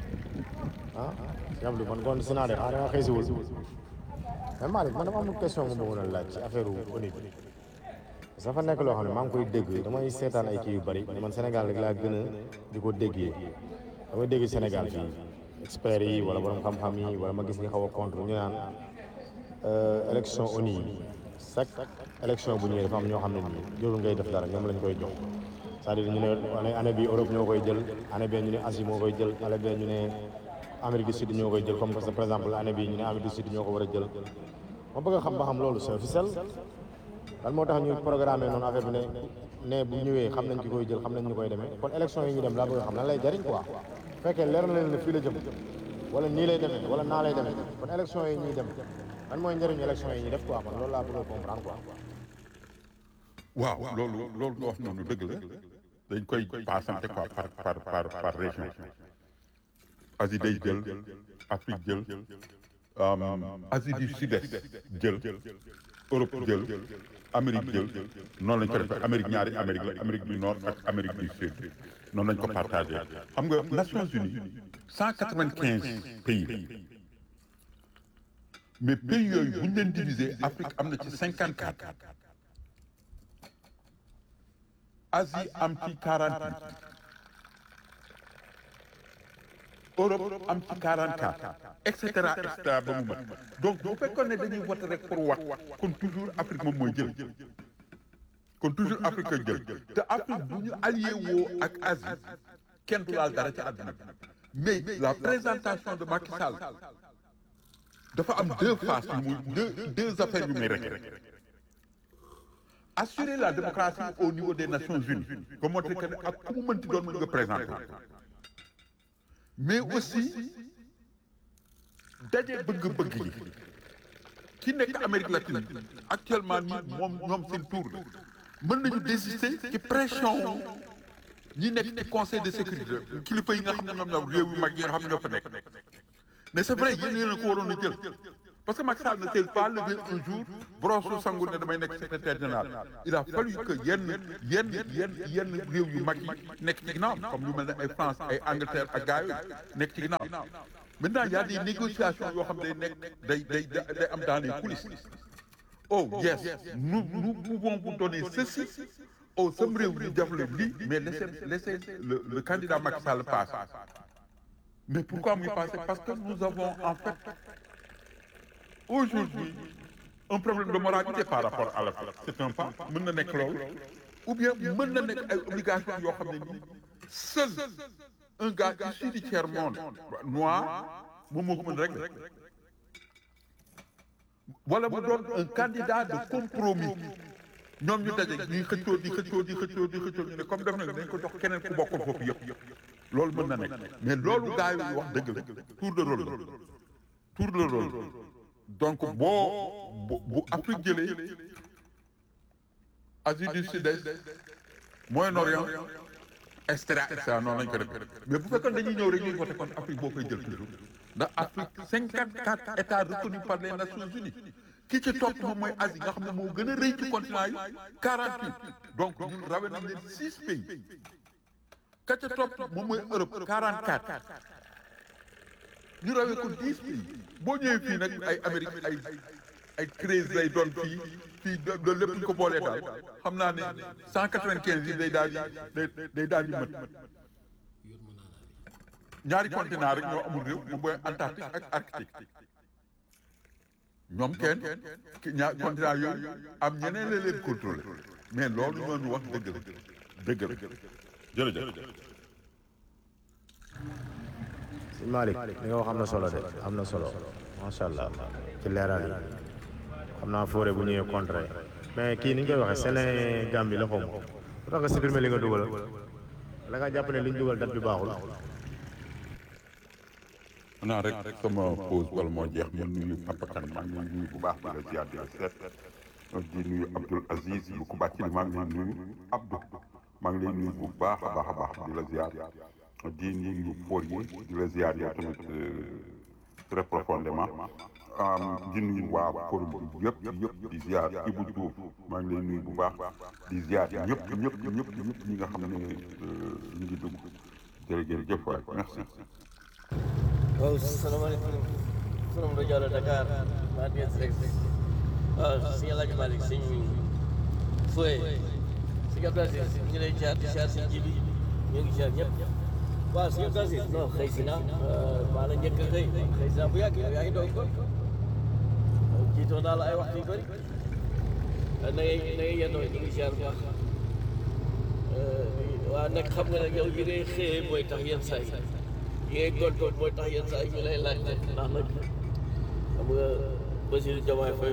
Sëñ Abdou man kon si naa de xanaa da nga xëy siwul mais Malick man dama am question nga bëggoon a laaj ci affaire ONU bi parce que dafa nekk loo xam ne maa ngi koy dégg damay seetaan ay kii yu bari mais man Sénégal rek laa gën a di ko déggee damay dégg Sénégal fii experts yi wala borom xam-xam yi wala ma gis nga xaw a contre ñu naan élection ONU yi chaque élection bu ñëwee dafa am ñoo xam ne nii jarul ngay def dara ñoom lañ koy jox c'est-à-dire ñu ne année bi Europe ñoo koy jël année bee ñu ne Asie moo koy jël année bee ñu ne Amérique du Sud ñoo koy jël comme que par exemple année bii ñu ne Amérique du Sud ñoo ko war a jël ma bëgg a xam ba xam loolu c'est officiel lan moo tax ñuy programmé noonu affaire bi ne bu ñëwee xam nañ ki koy jël xam nañ ñu koy demee kon élection yi ñu dem laa bëgg a xam lan lay jariñ quoi bu fekkee leer na leen ne fii la jëm wala nii lay demee wala naa lay demee kon élection yi ñuy dem lan mooy njëriñu élection yi ñuy def quoi kon loolu laa bëgg a comprendre quoi. waaw loolu nga wax noonu dëgg la dañ koy passante quoi par région Asie day jël Afrique jël Asie du Sud-Est jël Europe jël Amérique jël noonu lañ ko defee Amérique ñaari Amérique la Amérique du Nord ak Amérique du Sud noonu lañ ko partagé xam nga Nations Unies 195 pays mais pays yooyu bu ñu leen diviser Afrique am na ci 54 Asie am ci 48 Europe am ci 44 et cetera ba mu mat donc bu fekkoon ne dañuy voté rek pour wax kon toujours Afrique moom mooy jël kon toujours Afrique koy jël te Afrique bu ñu allié woo ak Asie kenn du laal dara ci àdduna bi mais la présentation de Macky Sall dafa am deux faces yu muy deux affaires yu muy rek assurer la démocratie au niveau des Nations Unies ba montrer que ne ak ku mu mënti doon mën nga présenter mais aussi daje bëgg-bëgg yi ki nekk Amérique latine actuellement nii ñoom seen tour la mën nañu désister ci pression ñi nekk ci conseil de sécurité kilifa yi nga xam ne ñoom réew yu mag yi nga xam ne ñoo fa nekk mais c'est vrai yéen a ko waroon a jël parce que Macky Sall ne s'est pas levé un jour brosse sangu ne damay nekk secrétaire général il a fallu que yenn réew yu mag yi nekk ci ginnaaw comme lu mel ne ay France ay Angleterre ak gars yooyu nekk ci ginnaaw maintenant il y a des négociations yoo xam day am dans les coulisses oh yes nous pouvons vous donner ceci oh sam réew ñu def le lii mais laissez le candidat Macky Sall passe mais pourquoi muy passer parce que nous avons en fait aujourd'hui un problème de moralité par rapport à l'Afrique c'est un pas mën na nekk loolu ou bien mën na nekk ay obligations yoo xam ne nii seul un gars issu du tiers-monde noir moom moo ko mën régler wala mu doon un candidat de compromis ñoom ñu daje ñuy xëccoo di xëccoo ñu ne comme def na dañ ko jox keneen ku bokkul foofu yëpp loolu mën na nekk mais loolu gars yi wax dëgg la tour de rôle donc bu Afrique jëlee Asie du Sud-Est Moyen-Orient extra noonu lañ ko def mais bu fekkoon dañuy ñëw rek ñuy voté kon Afrique boo koy jël toujours ndax Afrique 54 états reconnus par les Nations Unies ki ci topp moom mooy Asie nga xam ne moo gën a rëy ci continent yi 48 donc ñun rawee nañ leen 6 pays ka ca topp moom mooy Europe 44 ñu rawee ko 10 pays boo ñëwee fii nag ay Amérique ay 13 lay doon fii de lépp ñu ko boolee daal xam naa ne 195 yi day daal di mët ñaari continent rek ñoo amul réew moom mooy Antarctique ak Arctique ñoom kenn continent yooyu am ñeneen la leen contrôlé mais loolu ñooñu wax dëgg la jërëjëf. si Malick li nga wax am na solo de am na solo macha allah ci leeral yi xam naa foore bu ñëwee contre mais kii ni ñu koy waxee Sénégal bi la xaw ma bu tax nga supprimer li nga dugal la nga jàpp ne li ñu dugal date bi baaxul. naa rek sama pause wala moo jeex ma nuyu Papa Kane maa ngi lay nuyu bu baax di la ziar di la seet di nuyu Abdoul Aziz bu ko bàcc maa ngi lay nuyu Abdou maa ngi lay nuyu bu baax a baax di la ziar di nuyu Fourier di la ziar yow tamit très profondément di nuyu waa forum bi yëpp di ziar Ibou Diouf maa ngi lay nuyu bu baax di ziar ñëpp ñi nga xam ne ñu ngi dugg jërëjëf waay merci. waaw salaamaaleykum forum rajo Allo Dakar maa ngi rek waaw sëñ El Hadj Malick sëñ Foye sëñ Abdou Aziz ñu ngi lay jaar di jaar sëñ Jibi ñu ngi jaar ñëpp waaw sëñ Abdou Aziz non xëy si naa maa la njëkk a xëy si naa bu yàgg yaa ngi doog kon jiitoo naa la ay waxtu yu bëri na ngay yendoo ñu ngi jaar bu baax waaw nag xam nga nag yow yi ngay xëyee mooy tax yenn saa yi ngay gontoon mooy tax yenn saa yi ñu lay laaj ndax nag xam nga Bassirou Diomaye Faye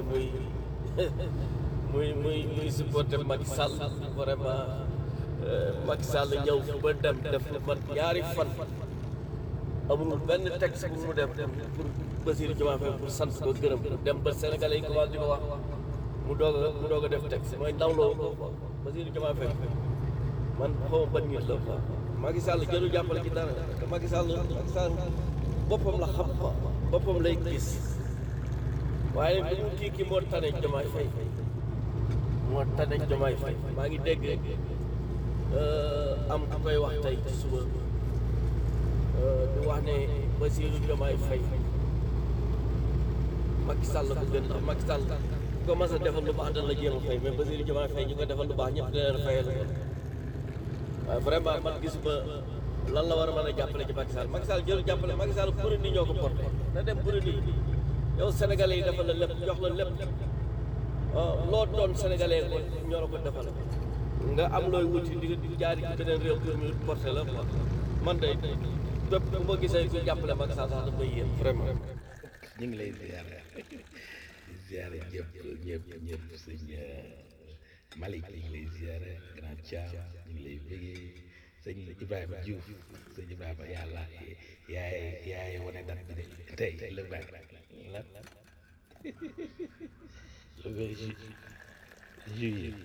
muy supporter Macky Sall vraiment Macky Sall ñëw ba dem def man ñaari fan amul benn texte bu mu def pour Bassirou Diomaye Faye pour sant ko gërëm dem ba Sénégalais yi commencé di ko wax mu doog a def texte mooy ndawloo Bassirou Diomaye Faye man xaw ma ban nit la quoi Macky Sall jëlu jàppale ci dara te Macky Sall boppam la xam quoi boppam lay gis waaye nag mu kii moo tane Diomaye Faye maa ngi dégg am ku koy wax tey ci suba di wax ne Bassirou Diomaye Faye Macky Sall la ko gën ndax Macky Sall ku ko mas a defal lu baax dana la jéem a fay mais Bassirou Diomaye Faye ñu ko defal lu baax ñëpp dina leen fayal waaye vraiment man gisuma lan la war a mën a jàppale ci Macky Sall jël jàppale Macky Sall pour ni ñoo ko porté na dem pour ni yow sénégalais yi defal la lépp jox la lépp loo doon sénégalais ko ñoo la ko defal nga am looy wuti di jaari ci beneen réew pour ñu porté la quoi man de bépp bu ma gisee ku jàppale Macky Sall sax daf may yéen vraiment. ñu ngi lay ziare ñëpp sëñ Malick ñu ngi lay ziare grand Thiam ñu ngi lay bëggee sëñ Ibrahima Diouf sëñ Ibrahima yàlla yaay wane date bi de tey le 20 le 20 juillet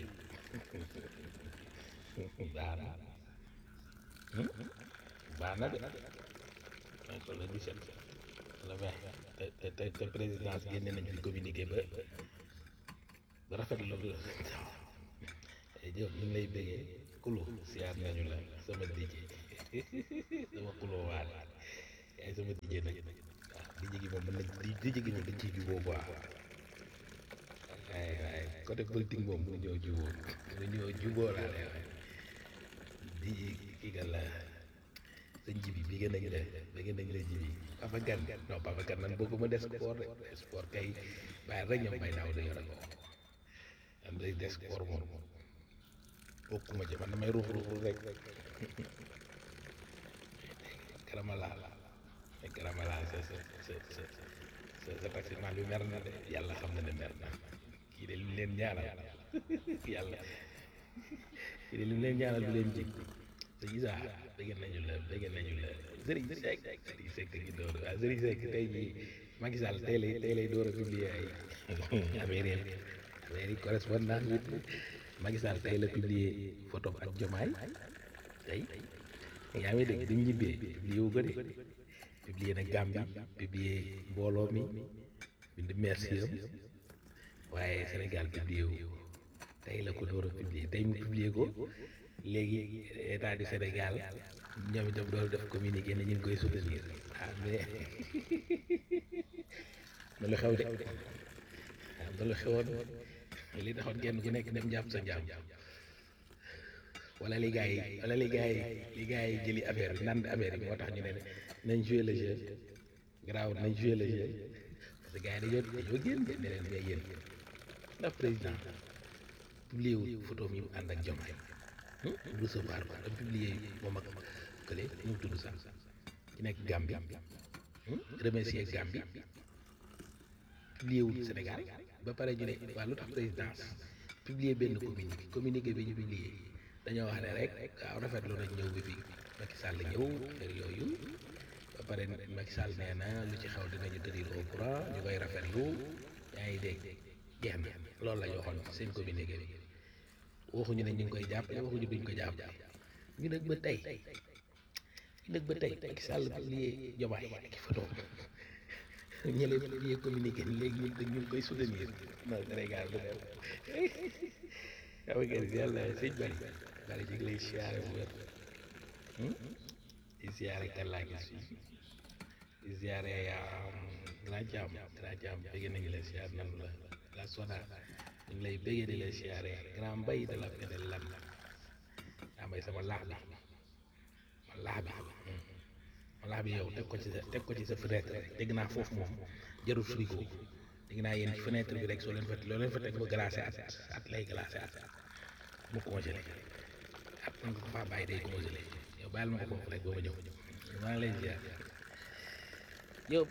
baax na de donc le 17 te présidence génne nañ fi communiqué ba rafetlu loolu Diop ñu ngi lay bëggee kulo siyaar nañu la sama dijje sama kulo waale yaay sama dijje nag waaw dijje gi moom mën na dijje gi moom dañ ciy juboo quoi waaye côté politique moom mënu ñoo juboo laa lay wax dijje kii nga la sa njibi bi gën nañu la jibi Papa Gan non Papa Gan man bëgguma des sport de sport kay bàyyi rek ñoom bay naaw da yore ko am day des sport moom bokkuma ci man damay ruux rek karamala sa taximan bi mer na de yàlla xam na ne mer na kii de li mu leen ñaanal yàlla kii de li mu leen ñaanal du leen jig sa Isa dégg nañu la Serigne Seck gi door waaw Serigne Seck tey jii Macky Sall tey lay door a publier ay affaire yi correspondance bi Macky Sall tey la publier photo ak Diomaye tey yaa ngi dégg duñ ñibbee publier wu ko de publier na Gambie publier mbooloo mi bind merci am waaye Sénégal publier wu tey la ko door a publier tey mu publier ko léegi état du Sénégal ñoom itam door def communiqué ne ñu ngi koy soutenir mais na lu xew de na lu xewoon li taxoon kenn ku nekk dem jàpp sa jàmm wala li gars yi jëli affaire bi nand affaire yi moo tax ñu ne nañ jouer le jeu garaaw nañ jouer le jeu parce que gars yi dañoo génn ne leen mais yéen ndax président publié wu photo mi mu ànd ak Diomaye recevoir ko da publié moom ak kële ñu tudd sax ci nekk Gambie remercier Gambie publié wul Sénégal ba pare ñu ne waa lu tax présidence publié benn communiqué bi ñu publié dañoo wax ne rek waaw rafetlu nañ ñëw bi fi Macky Sall ñëw affaire yooyu ba pare Macky Sall nee na lu ci xew dinañu tenir au courant ñu koy rafetlu yaa ngi dégg jeex na loolu la ñu waxoon seen communiqué bi waxuñu ne ñu ngi koy jàppale waxuñu duñ ko jàppale ñu nag ba tey Macky Sall publié Diomaye ak photo ñële publié communiqué léegi ñu ngi koy soutenir non Sénégal du dem xam nga yàlla sëñ bari ñu ngi lay siyaare bu wér di siyaare Kalla gis fii di siyaare Grand Thiam bëgg nañu la siyaare nanu la Soda ñu ngi lay bëggee di la siyaare Grand Mbaye de la Fedel Lam yaa may sama laax bi yow teg ko ci sa fenêtre rek dégg naa foofu moom jarul frigo dégg naa yéen ci fenêtre bi rek loo leen fa teg mu glacé at lay glacé at mu congelé at man ko faa bàyyi day congelé yow bàyyil ma ko foofu rek ba ma ñëw maa ngi lay ziar yow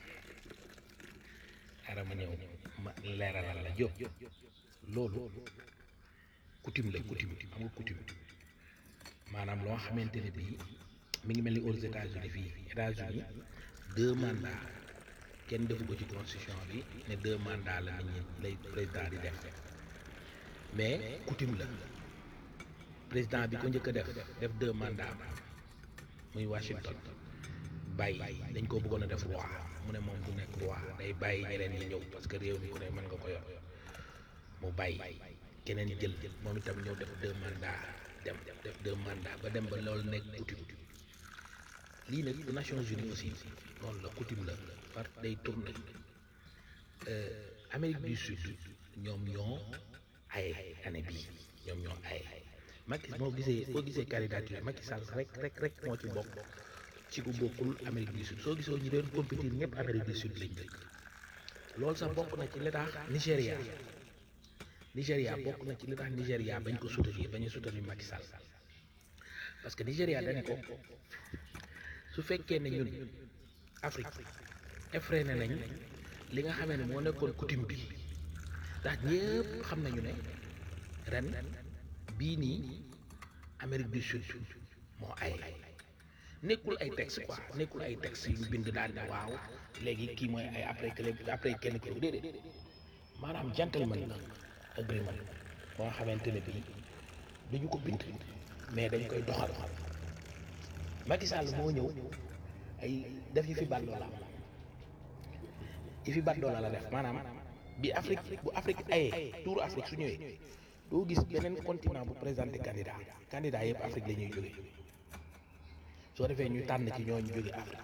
ara ma ñëw ma leeralal la Diop loolu coutume am nga coutume maanaam loo xamante ne bii mi ngi mel ni aux États-Unis fii États-Unis 2 mandats kenn defu ko ci constitution bi ne 2 mandats la nit ñi lay président di def mais coutume la président bi ko njëkk a def 2 mandats muy Washington bàyyi dañ ko bëggoon a def roi mu ne moom du nekk roi day bàyyi ñeneen ñi ñëw parce que réew mi ku ne mën nga ko yor mu bàyyi keneen jël moom itam ñëw def 2 mandats def 2 mandats ba dem ba loolu nekk coutume lii nag bu Nations Unies aussi noonu la coutume la par day tourner Amérique du Sud ñoom ñoo ay année bii ñoom ñoo ay Macky boo gisee candidature Macky Sall rek moo ci bokk ci ku bokkul Amérique du Sud soo gisoo ñi doon compétir ñëpp Amérique du Sud lañ dëkk loolu sax bokk na ci li tax Nigéria bokk na ci li tax Nigéria bañ ko soutenir Macky Sall parce que Nigéria dañ ko su fekkee ne ñun Afrique effréné nañ li nga xamee ne moo nekkoon coutume bi ndax ñëpp xam nañu ne ren bii nii Amérique du Sud moo ay nekkul ay texte quoi nekkul ay texte yu bind daal ne waaw léegi kii mooy ay après kenn ko déedéet maanaam gentleman la agreement moo xamante ne bii duñu ko bind mais dañ koy doxal Macky Sall moo ñëw ay def yi fi bàlloo la yi fi bat doola la def maanaam bi Afrique bu Afrique ayee tuuru Afrique su ñëwee doo gis beneen continent bu présenté candidat yëpp Afrique la ñuy jógee soo defee ñu tànn ci ñooñu jóge Afrique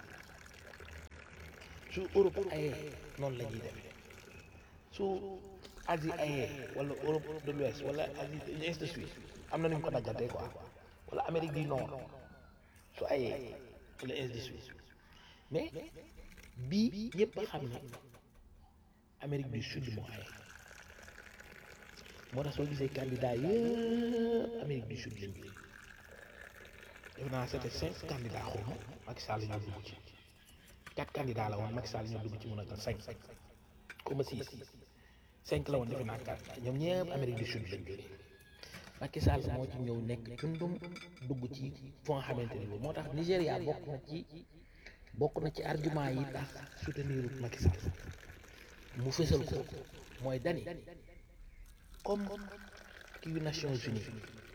su Europe ayee noonu la ñuy defee su Asie ayee wala Europe de l'Ouest wala Asie ainsi de suite am na nu ñu ko daggantee quoi wala Amérique du Nord su ayee wala ainsi de suite mais bii ñëpp a xam ne Amérique du Sud moo ayee moo tax soo gisee candidat yëpp Amérique du Sud lañ jógee def naa c'était 5 candidats xaw ma Macky Sall ñoo dugg ci 4 candidats la woon Macky Sall ñoo dugg ci mun a gal 5 xaw ma 5 la woon defe naa 4 ñoom ñëpp Amérique du Sud lañ jógee Macky Sall moo ci ñëw nekk cundum dugg ci foo nga xamante ni moo tax Nigéria bokk na ci argument yi tax soutenir Macky Sall mu fësal ko mooy dani comme kii Nations Unies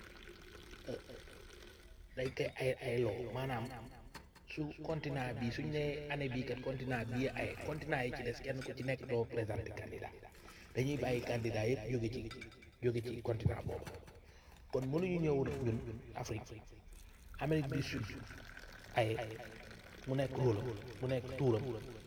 day koy ay loo maanaam su continent bi suñ ne année bii kat continent bii ay continent yi ci des kenn ku ci nekk doo présenté candidat dañuy bàyyi candidat yëpp jóge ci continent boobu kon mënuñu ñëw rek ñun Afrique Amérique du Sud ay mu nekk rôlam mu nekk tuuram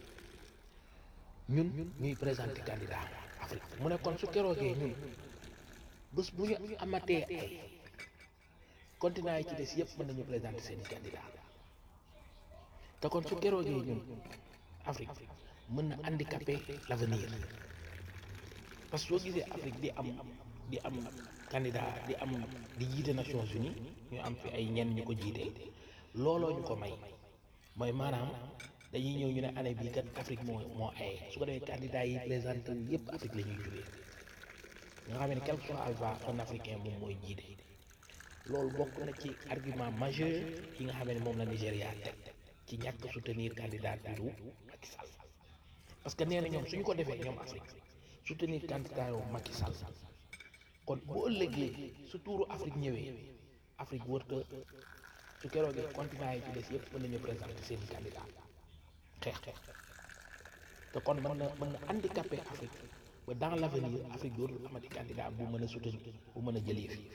ñun ñuy présenté candidat Afrique mu ne kon su keroogee ñun bés bu ñu amatee ay continent yi ci des yëpp mën nañu présenter seeni candidat te kon su keroogee ñun Afrique mën na handicaper l'avenir parce que soo gisee Afrique di am candidat di jiite Nations Unies ñu am fi ay ñenn ñu ko jiite looloo ñu ko may mooy maanaam dañuy ñëw ñu ne année bii kat Afrique moo aye su ko defee candidat yi présenté yëpp Afrique la ñuy jógee nga xam ne quel que soit alpha un africain moom mooy jiite loolu bokk na ci argument majeur yi nga xam ne moom la Nigéria teg ci ñàkk soutenir candidature Macky Sall parce que nee na ñoom suñu ko defee ñoom Afrique soutenir candidat yu Macky Sall kon bu ëllëgee su tuuru Afrique ñëwee Afrique wërta su keroogee continent yi ci des yëpp mën nañu présenter seeni candidat xeex te kon mën na handicaper Afrique ba dans l'avenir Afrique dootul amati candidat bu mën a soutenir bu mën a jëlee fii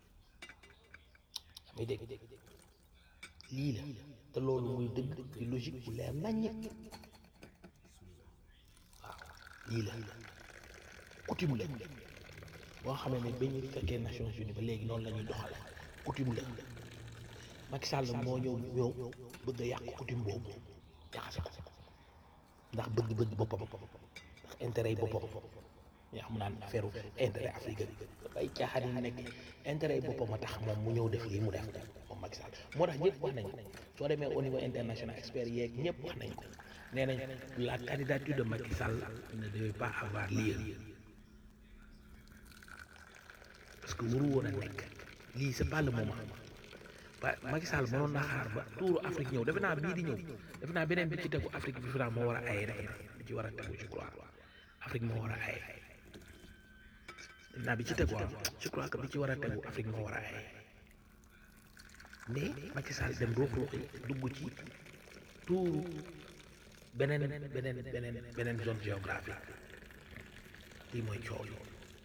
may dégg lii la te loolu muy dëgg di logique bu leer naññ waaw lii la coutume la boo xamee ne ba ñu fekkee Nations Unies ba léegi noonu la ñuy doxale coutume la Macky Sall moo ñëw bëgg a yàq coutume boobu jaxase ko ndax bëgg boppam ndax intérêt yi boppam yaa xam naan affaire intérêt Afrique ay caaxaan yi nekk intérêt yi boppam a tax moom mu ñëw def lii mu def moom Macky Sall moo tax ñëpp wax nañ ko soo demee au niveau international experts yeeg ñëpp wax nañ ko nee nañ la candidature de Macky Sall ne devait pas avoir lieu parce que waru woon a nekk lii c'est pas le moment Macky Sall mënoon na xaar ba tuuru Afrique ñëw defe naa bii di ñëw defe naa beneen bi ci tegu Afrique bi fi moo war a aye rek bi ci war a tegu je crois Afrique moo war a aye defe naa bi ci tegu je crois que bi ci war a tegu Afrique moo war a aye mais Macky Sall dem ruuxi dugg ci tuuru beneen zone géographique lii mooy coow yi.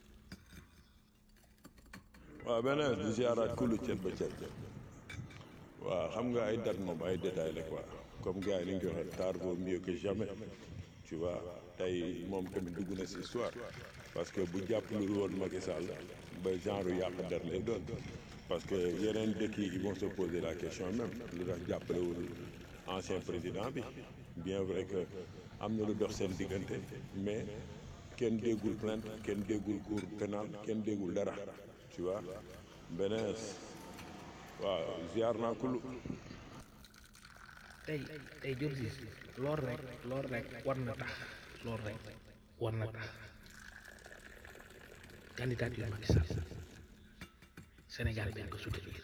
waaw beneen di ziaraat kullu cet ba cet waaw xam nga ay date moom ay détails la quoi comme gars yi ni ñu ko waxee tard vaut mieux que jamais tu vois tey moom tamit dugg na si histoire parce que bu jàppalul woon Macky Sall ba genre yàq der lay doon parce que yeneen dëkk yi ils vont se poser la question même lu tax jàppalewul ancien président bi bien vrai que am na lu dox seen diggante mais kenn déggul plainte kenn déggul cour pénal kenn déggul dara tu vois beneen waaw ziar naa kulu tey jur si loolu rek war na tax candidature Macky Sall Sénégal dañ ko soutenir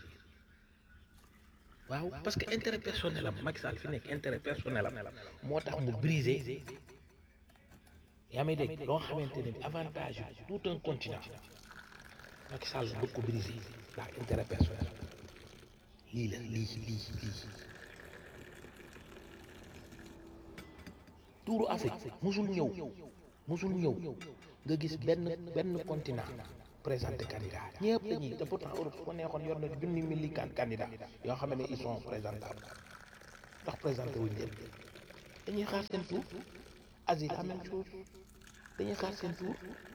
waaw parce que intérêt personnel am Macky Sall fi nekk intérêt personnel am moo tax mu briser yaa may dégg loo xamante ne avantage tout un continent Macky Sall bëgg ko briser ndax intérêt personnel lii tuuru Afrique musul ñëw nga gis benn continent présenté candidat ñëpp dañuy te pourtant Europe su ko neexoon yor na junni mili candidat yoo xam ne ils sont présentables ndax présenté wuñ leen dañuy xaar seen tour. Asie la même chose dañuy xaar seen tour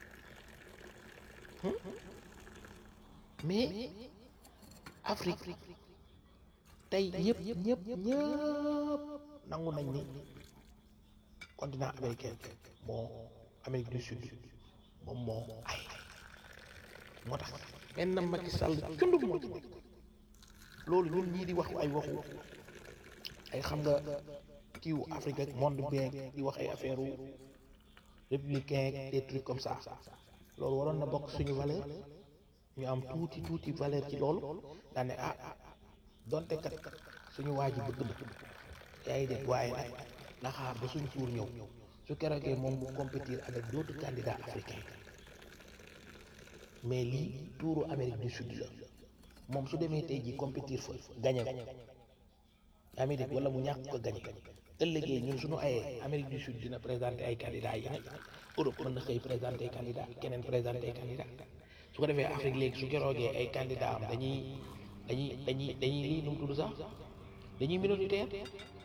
mais Afrique tey ñëpp nangu nañ ni continent américain moo Amérique du Sud moom moo ay moo tax benn Macky Sall cundum moo ci nekk loolu ñun ñii di wax ay waxu ay xam nga kiiwu Afrique ak monde bien di wax ay affaire républicain ak des trucs comme ça loolu waroon na bokk suñu valeur ñu am tuuti valeur ci loolu daa ne donte kat suñu waa ji bëgg na yaa ngi dégg waaye nag na xaar ba suñu tour ñëw su keroogee moom mu compétir avec d'autres candidats africains mais lii tuuru Amérique du Sud la moom su demee tey ji compétir fa gagné ko yaa ngi dégg wala mu ñàkk ko gagné ëllëgee ñun suñu ayee Amérique du Sud dina présenter ay candidats yi nag Europe mën na xëy présenter candidat keneen présenter ay candidat su ko defee Afrique léegi su keroogee ay candidats am dañuy lii nu mu tudd sax dañuy minoritaire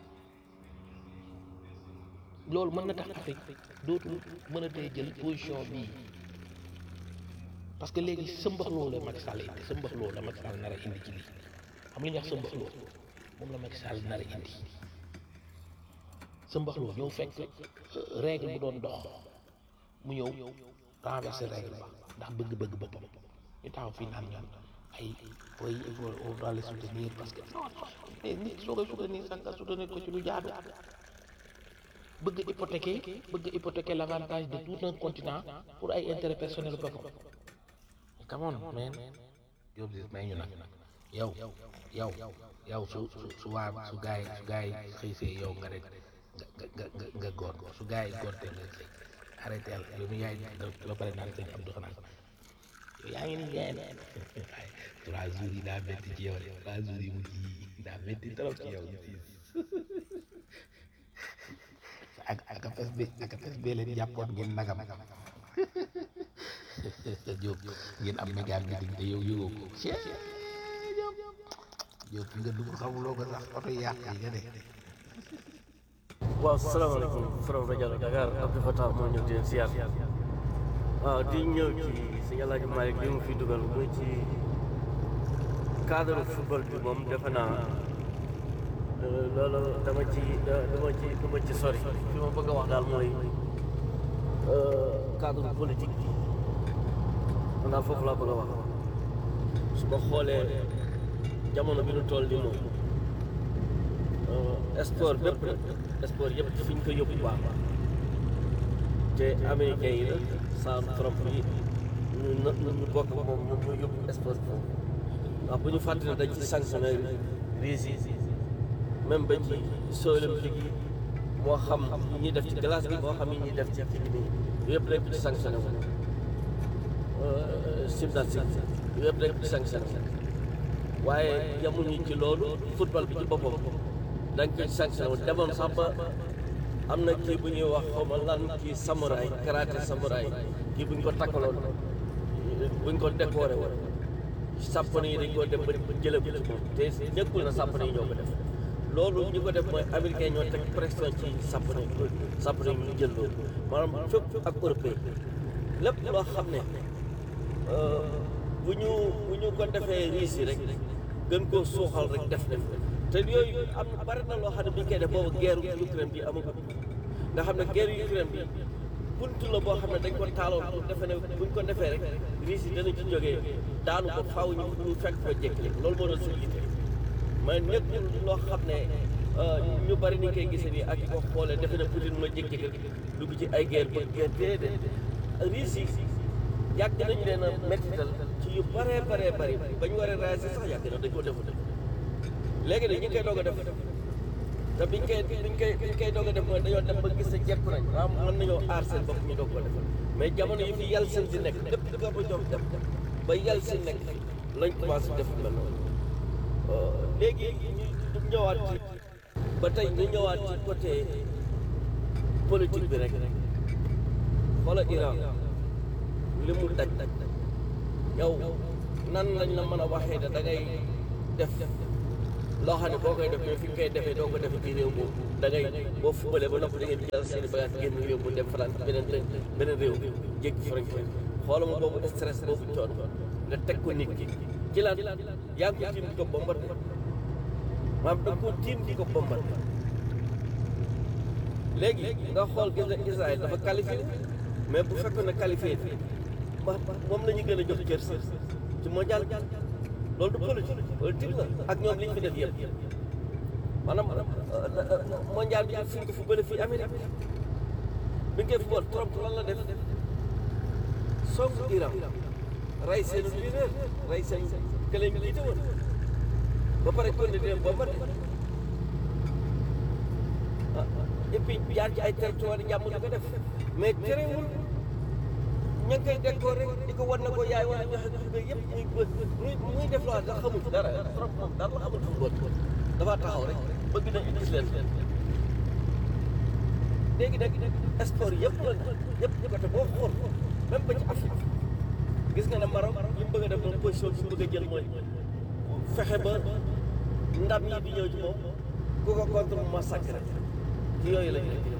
loolu mën na tax Afrique dootul mën a tey jël position bii parce que léegi sëmbaxloo la Macky Sall indi sëmbaxloo la Macky Sall nar a indi ci lii xam li ñuy wax sëmbaxloo moom la Macky Sall nar a indi sëmbaxloo ñëw fekk règle bu doon dox mu ñëw renverser règle ba ndax bëgg-bëgg boppam ñu taxaw fii naan ñoom ay oui on doit les soutenir parce que non mais nit soo koy soutenir sax nga soutenir ko ci lu jaadu bëgg hypothéquer l'avantage de tout un continent pour ay intérêt personnel boppam come on man Diop gis may ñu nag yow su gaay xëy see yow nga rek nga góor su gaay yi góor te nga arrêté yow mi yaay ba pare naan sëñ Abdou xanaa yow yaa ngi ni gaay waaye 3 jours yi daa métti ci yow de 3 jours yi mujj yi daa métti trop ci yow ak fes bee leen jàppoon ngeen nagam Jóob ngeen am méga meeting te yow yëgoo ko Jóob fi nga dugg xamuloo ko sax oto yàq yi nga de waaw salaamaaleykum From rajo Dakar Abdou Fatah moo ñëw di leen siyaar waaw di ñëw ci sëñ Alaaji Malick li mu fi dugal muy ci cadre football bi moom defe naa loolu dama ci sori fi ma bëgg a wax daal mooy cadre politique bi man daal foofu laa bëgg a wax su ma xoolee jamono bi nu toll nii moom sport bépp sport yëpp fi ñu ko yóbbu baax te américains yi la sans Trump yi ñu bokk moom ñoom ñoo yóbbu sport boobu ndax bu ñu fàttali dañ ci sanctionné Russie même ba ci Jeux olympiques yi moo xam yi ñuy def ci glace bi moo xam yi ñuy def ci fi nii yëpp lépp ci sanctionné wu gymnastique yëpp lépp ci sanctionné waaye yamuñu ci loolu football bi ci boppam dañ ciy sanctionné wu demoon sax ba am na kii bu ñuy wax xawma lan kii samouraï karaté samouraï kii bu ñu ko takkaloon bu ñu ko décoré woon sàppane yi dañ ko dem ba jëlee ko ci moom te nekkul na sàppane yi ñoo ko def loolu ñu ko def mooy américain ñoo teg pression ci sàppane yi ñu jël loolu maanaam fépp ak européen lépp loo xam ne bu ñu ko defee Russie rek gën koo suuxal rek def te yooyu am na bari na loo xam ne bi ñu koy def boobu guerre Ukraine bi amagut nga xam ne guerre Ukraine bi buntu la boo xam ne dañ ko taaloon pour defe ne buñ ko defee rek Russie dana ci jógee daanu ko faaw ñu fekk ko jékki loolu moo doon seen yitte mais nekkul loo xam ne ñu bari ni koy gisee nii ak ko xoolee defe ne Poutine ma jékki-jékki dugg ci ay guerre ba guerre déedéet Russie yàgg nañu leen a mettital ci yu baree bari ba ñu war a réagir sax yàgg na dañ ko defu léegi nag ñu ngi koy doog a def te biñ koy doog a def mooy dañoo dem ba gis ne jekku nañ waaw mën nañoo aar seen bopp ñu doog ko def mais jamono yi fi yàll seen si nekk lépp di ko jox dem ba yàll si nekk lañ commencé def mel noonu léegi ñu ñëwaat ci ba tey ñu ñëwaat ci côté politique bi rek xoola Iran li mu daj yow nan lañ la mën a waxee ne da ngay def loo xam ne boo koy def mais fi nga koy defee doo ko defee ci réew boobu da ngay boo fubalee ba noppi da ngeen jël seen i bagage génn réew bu dem France beneen réew jéggi frontière xoola ma boobu stress boobu coon nga teg ko nit ki ci lan yaa ngi ko tiim di ko bombardé maanaam da nga ko tiim di ko bombardé léegi nga xool gis nga Israël dafa qualifié mais bu fekkoon ne qualifié moom la ñu gën a jox cër ci mondial loolu du politique la ak ñoom li ñu fi def yëpp maanaam mondial bi fi ñu ko footballé fii Amérique bi nga koy football Trump lan la def songu Iran rey seen leader rey seen kële ñu jiite woon ba pare kon di leen bombardé et puis jaar ci ay territoire jàmm di ko def mais terewul ña ngi koy décoré di ko wan na ko yaay wala joxe ko yëpp muy def loo xam ne xamul ci dara trop moom dara la xamul football dafa taxaw rek bëgg na gis leen léegi nag sport yëpp la yëpp côté boo xool même ba ci Afrique gis nga ne Maroc li mu bëgg a def moom position bi mu bëgg a jël mooy fexe ba ndam yi di ñëw ci moom ku ko contre mu massacré ci yooyu la ñu nekk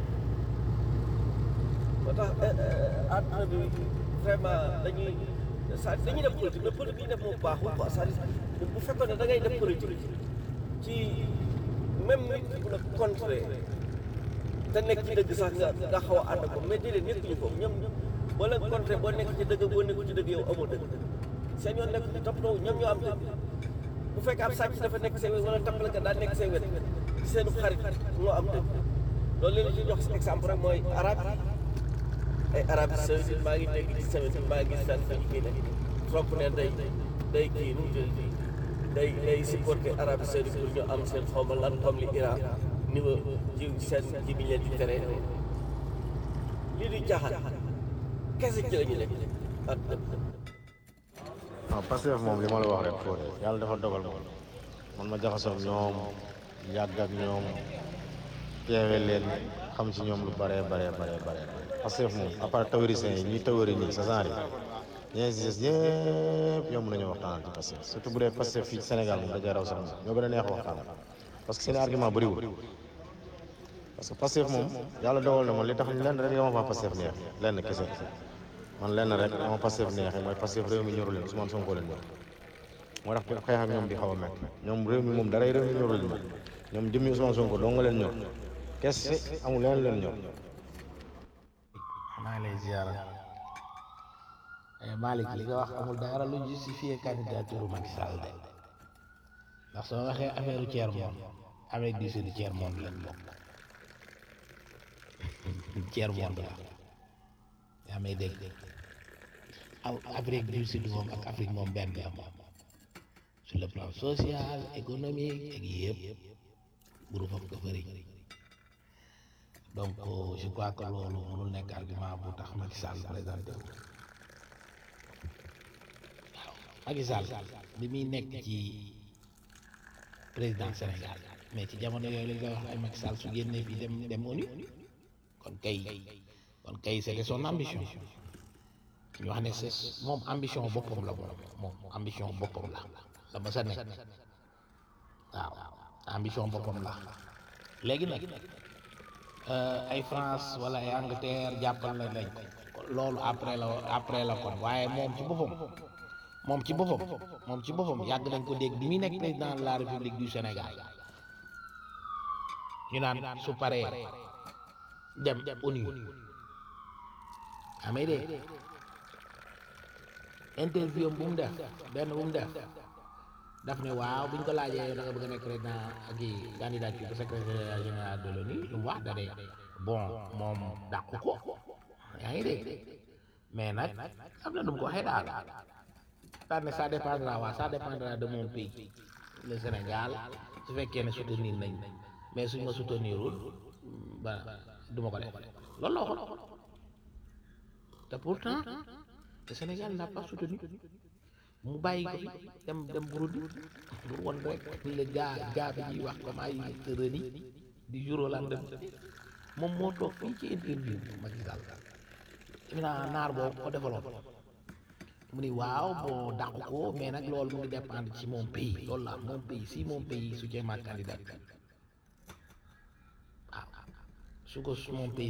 moo tax àdduna bi vraiment dañuy def politique mais politique yi def moom baaxul quoi c'est-à-dire bu fekkoon ne da ngay def politique ci même nit bu la contrer te nekk ci dëgg sax nga xaw a ànd ko mais déedéet nekk ñu foofu ñoom boo leen contrer boo nekk ci dëgg boo nekkul ci dëgg yow amoo dëgg seen yoon nekk ci toppatoo ñoom ñoo am dëgg bu fekkee am sàcc dafa nekk seen wet wala tappale ka daa nekk seen wet seenu xarit moo am dëgg loolu leen ci jox exemple rek mooy arabe ay Arabie Saoudite maa ngi dégg ci semaine bi maa ngi gis fenn fañ kii ne Trump ne day kii nu mu tudd day supporter Arabie Saoudite pour ñu am seen xawma lan comme li Iran niveau ji seen ji bi leen di tere lii di jaaxal kese ci la ñu nekk ak waaw Pastef moom li ma la wax rek foo yàlla dafa dogal moom man ma jaxasoo ak ñoom yàgg ak ñoom teewe leen xam ci ñoom lu bare Pastef moom à part théoriciens yi ñuy théorie nii sa genre yi ñeneen si des ñëpp ñoom mën nañoo waxtaanal ci Pastef surtout bu dee Pastef fii ci Sénégal moom dajee raw sax ñoo gën a neex waxtaanal parce que seen argument bëriwul parce que Pastef moom yàlla dogal na man li tax lenn rek la ma fa Pastef neex lenn kese man lenn rek dama Pastef neexee mooy Pastef réew mi ñoru leen Ousmane Sonko leen ñor moo tax xeex ak ñoom di xaw a métti ñoom réew mi moom daray réew mi ñoru leen ñoom jëmmi Ousmane Sonko doo nga leen ñor kese amul leneen leen ñor. maa ngi lay ziara Malick li nga wax amul dara lu justifié candidature Macky Sall de ndax soo waxee affaire tiers monde Amérique du Sud tiers monde leen bokk tiers monde la yaa may dégg aw Afrique du Sud moom ak Afrique moom benn la moom sur le plan social économique ak yëpp groupe am ko bëri donc je crois que loolu mënul nekk argument bu tax Macky Sall présenté wu waaw Macky Sall bi muy nekk ci président Sénégal mais ci jamono yooyu lañ koy wax ay Macky Sall su génnee fii dem ONU kon kay c'était son ambition ñu wax ne c'est moom ambition boppam la moom ambition boppam la ma sa nekk waaw ambition boppam la léegi nag ay France wala ay Angleterre jàppal la lañ ko loolu après la kon waaye moom ci boppam yàgg nañ ko dégg bi muy nekk président de la République du Sénégal ñu naan su paree dem ONU amee de interview bu mu def daf ne waaw buñ ko laajee yow da nga bëgg a nekk président ak candidature bu secrétaire général de l'ONU lu mu wax da de bon moom dàqu ko yaa ngi dégg mais nag am na nu mu ko waxee daal daal ne ça dépendra de mon pays le Sénégal su fekkee ne soutenir nañ mais suñ ma soutenirul ba du ma ko def loolu la waxoon te pourtant le Sénégal n'a pas soutenu mu bàyyi ko fi dem Burundi pour won rek ni la gaa bi ñuy wax comme ay rëni du jour au lendemain moom moo toog fii ci interview Macky Sall defe naa naar boobu ko defaloon mu ni waaw boo dàq ko mais nag loolu mu ngi dépendre ci mon pays loolu la mon pays si mon pays soutient ma candidature waaw su ko mon pays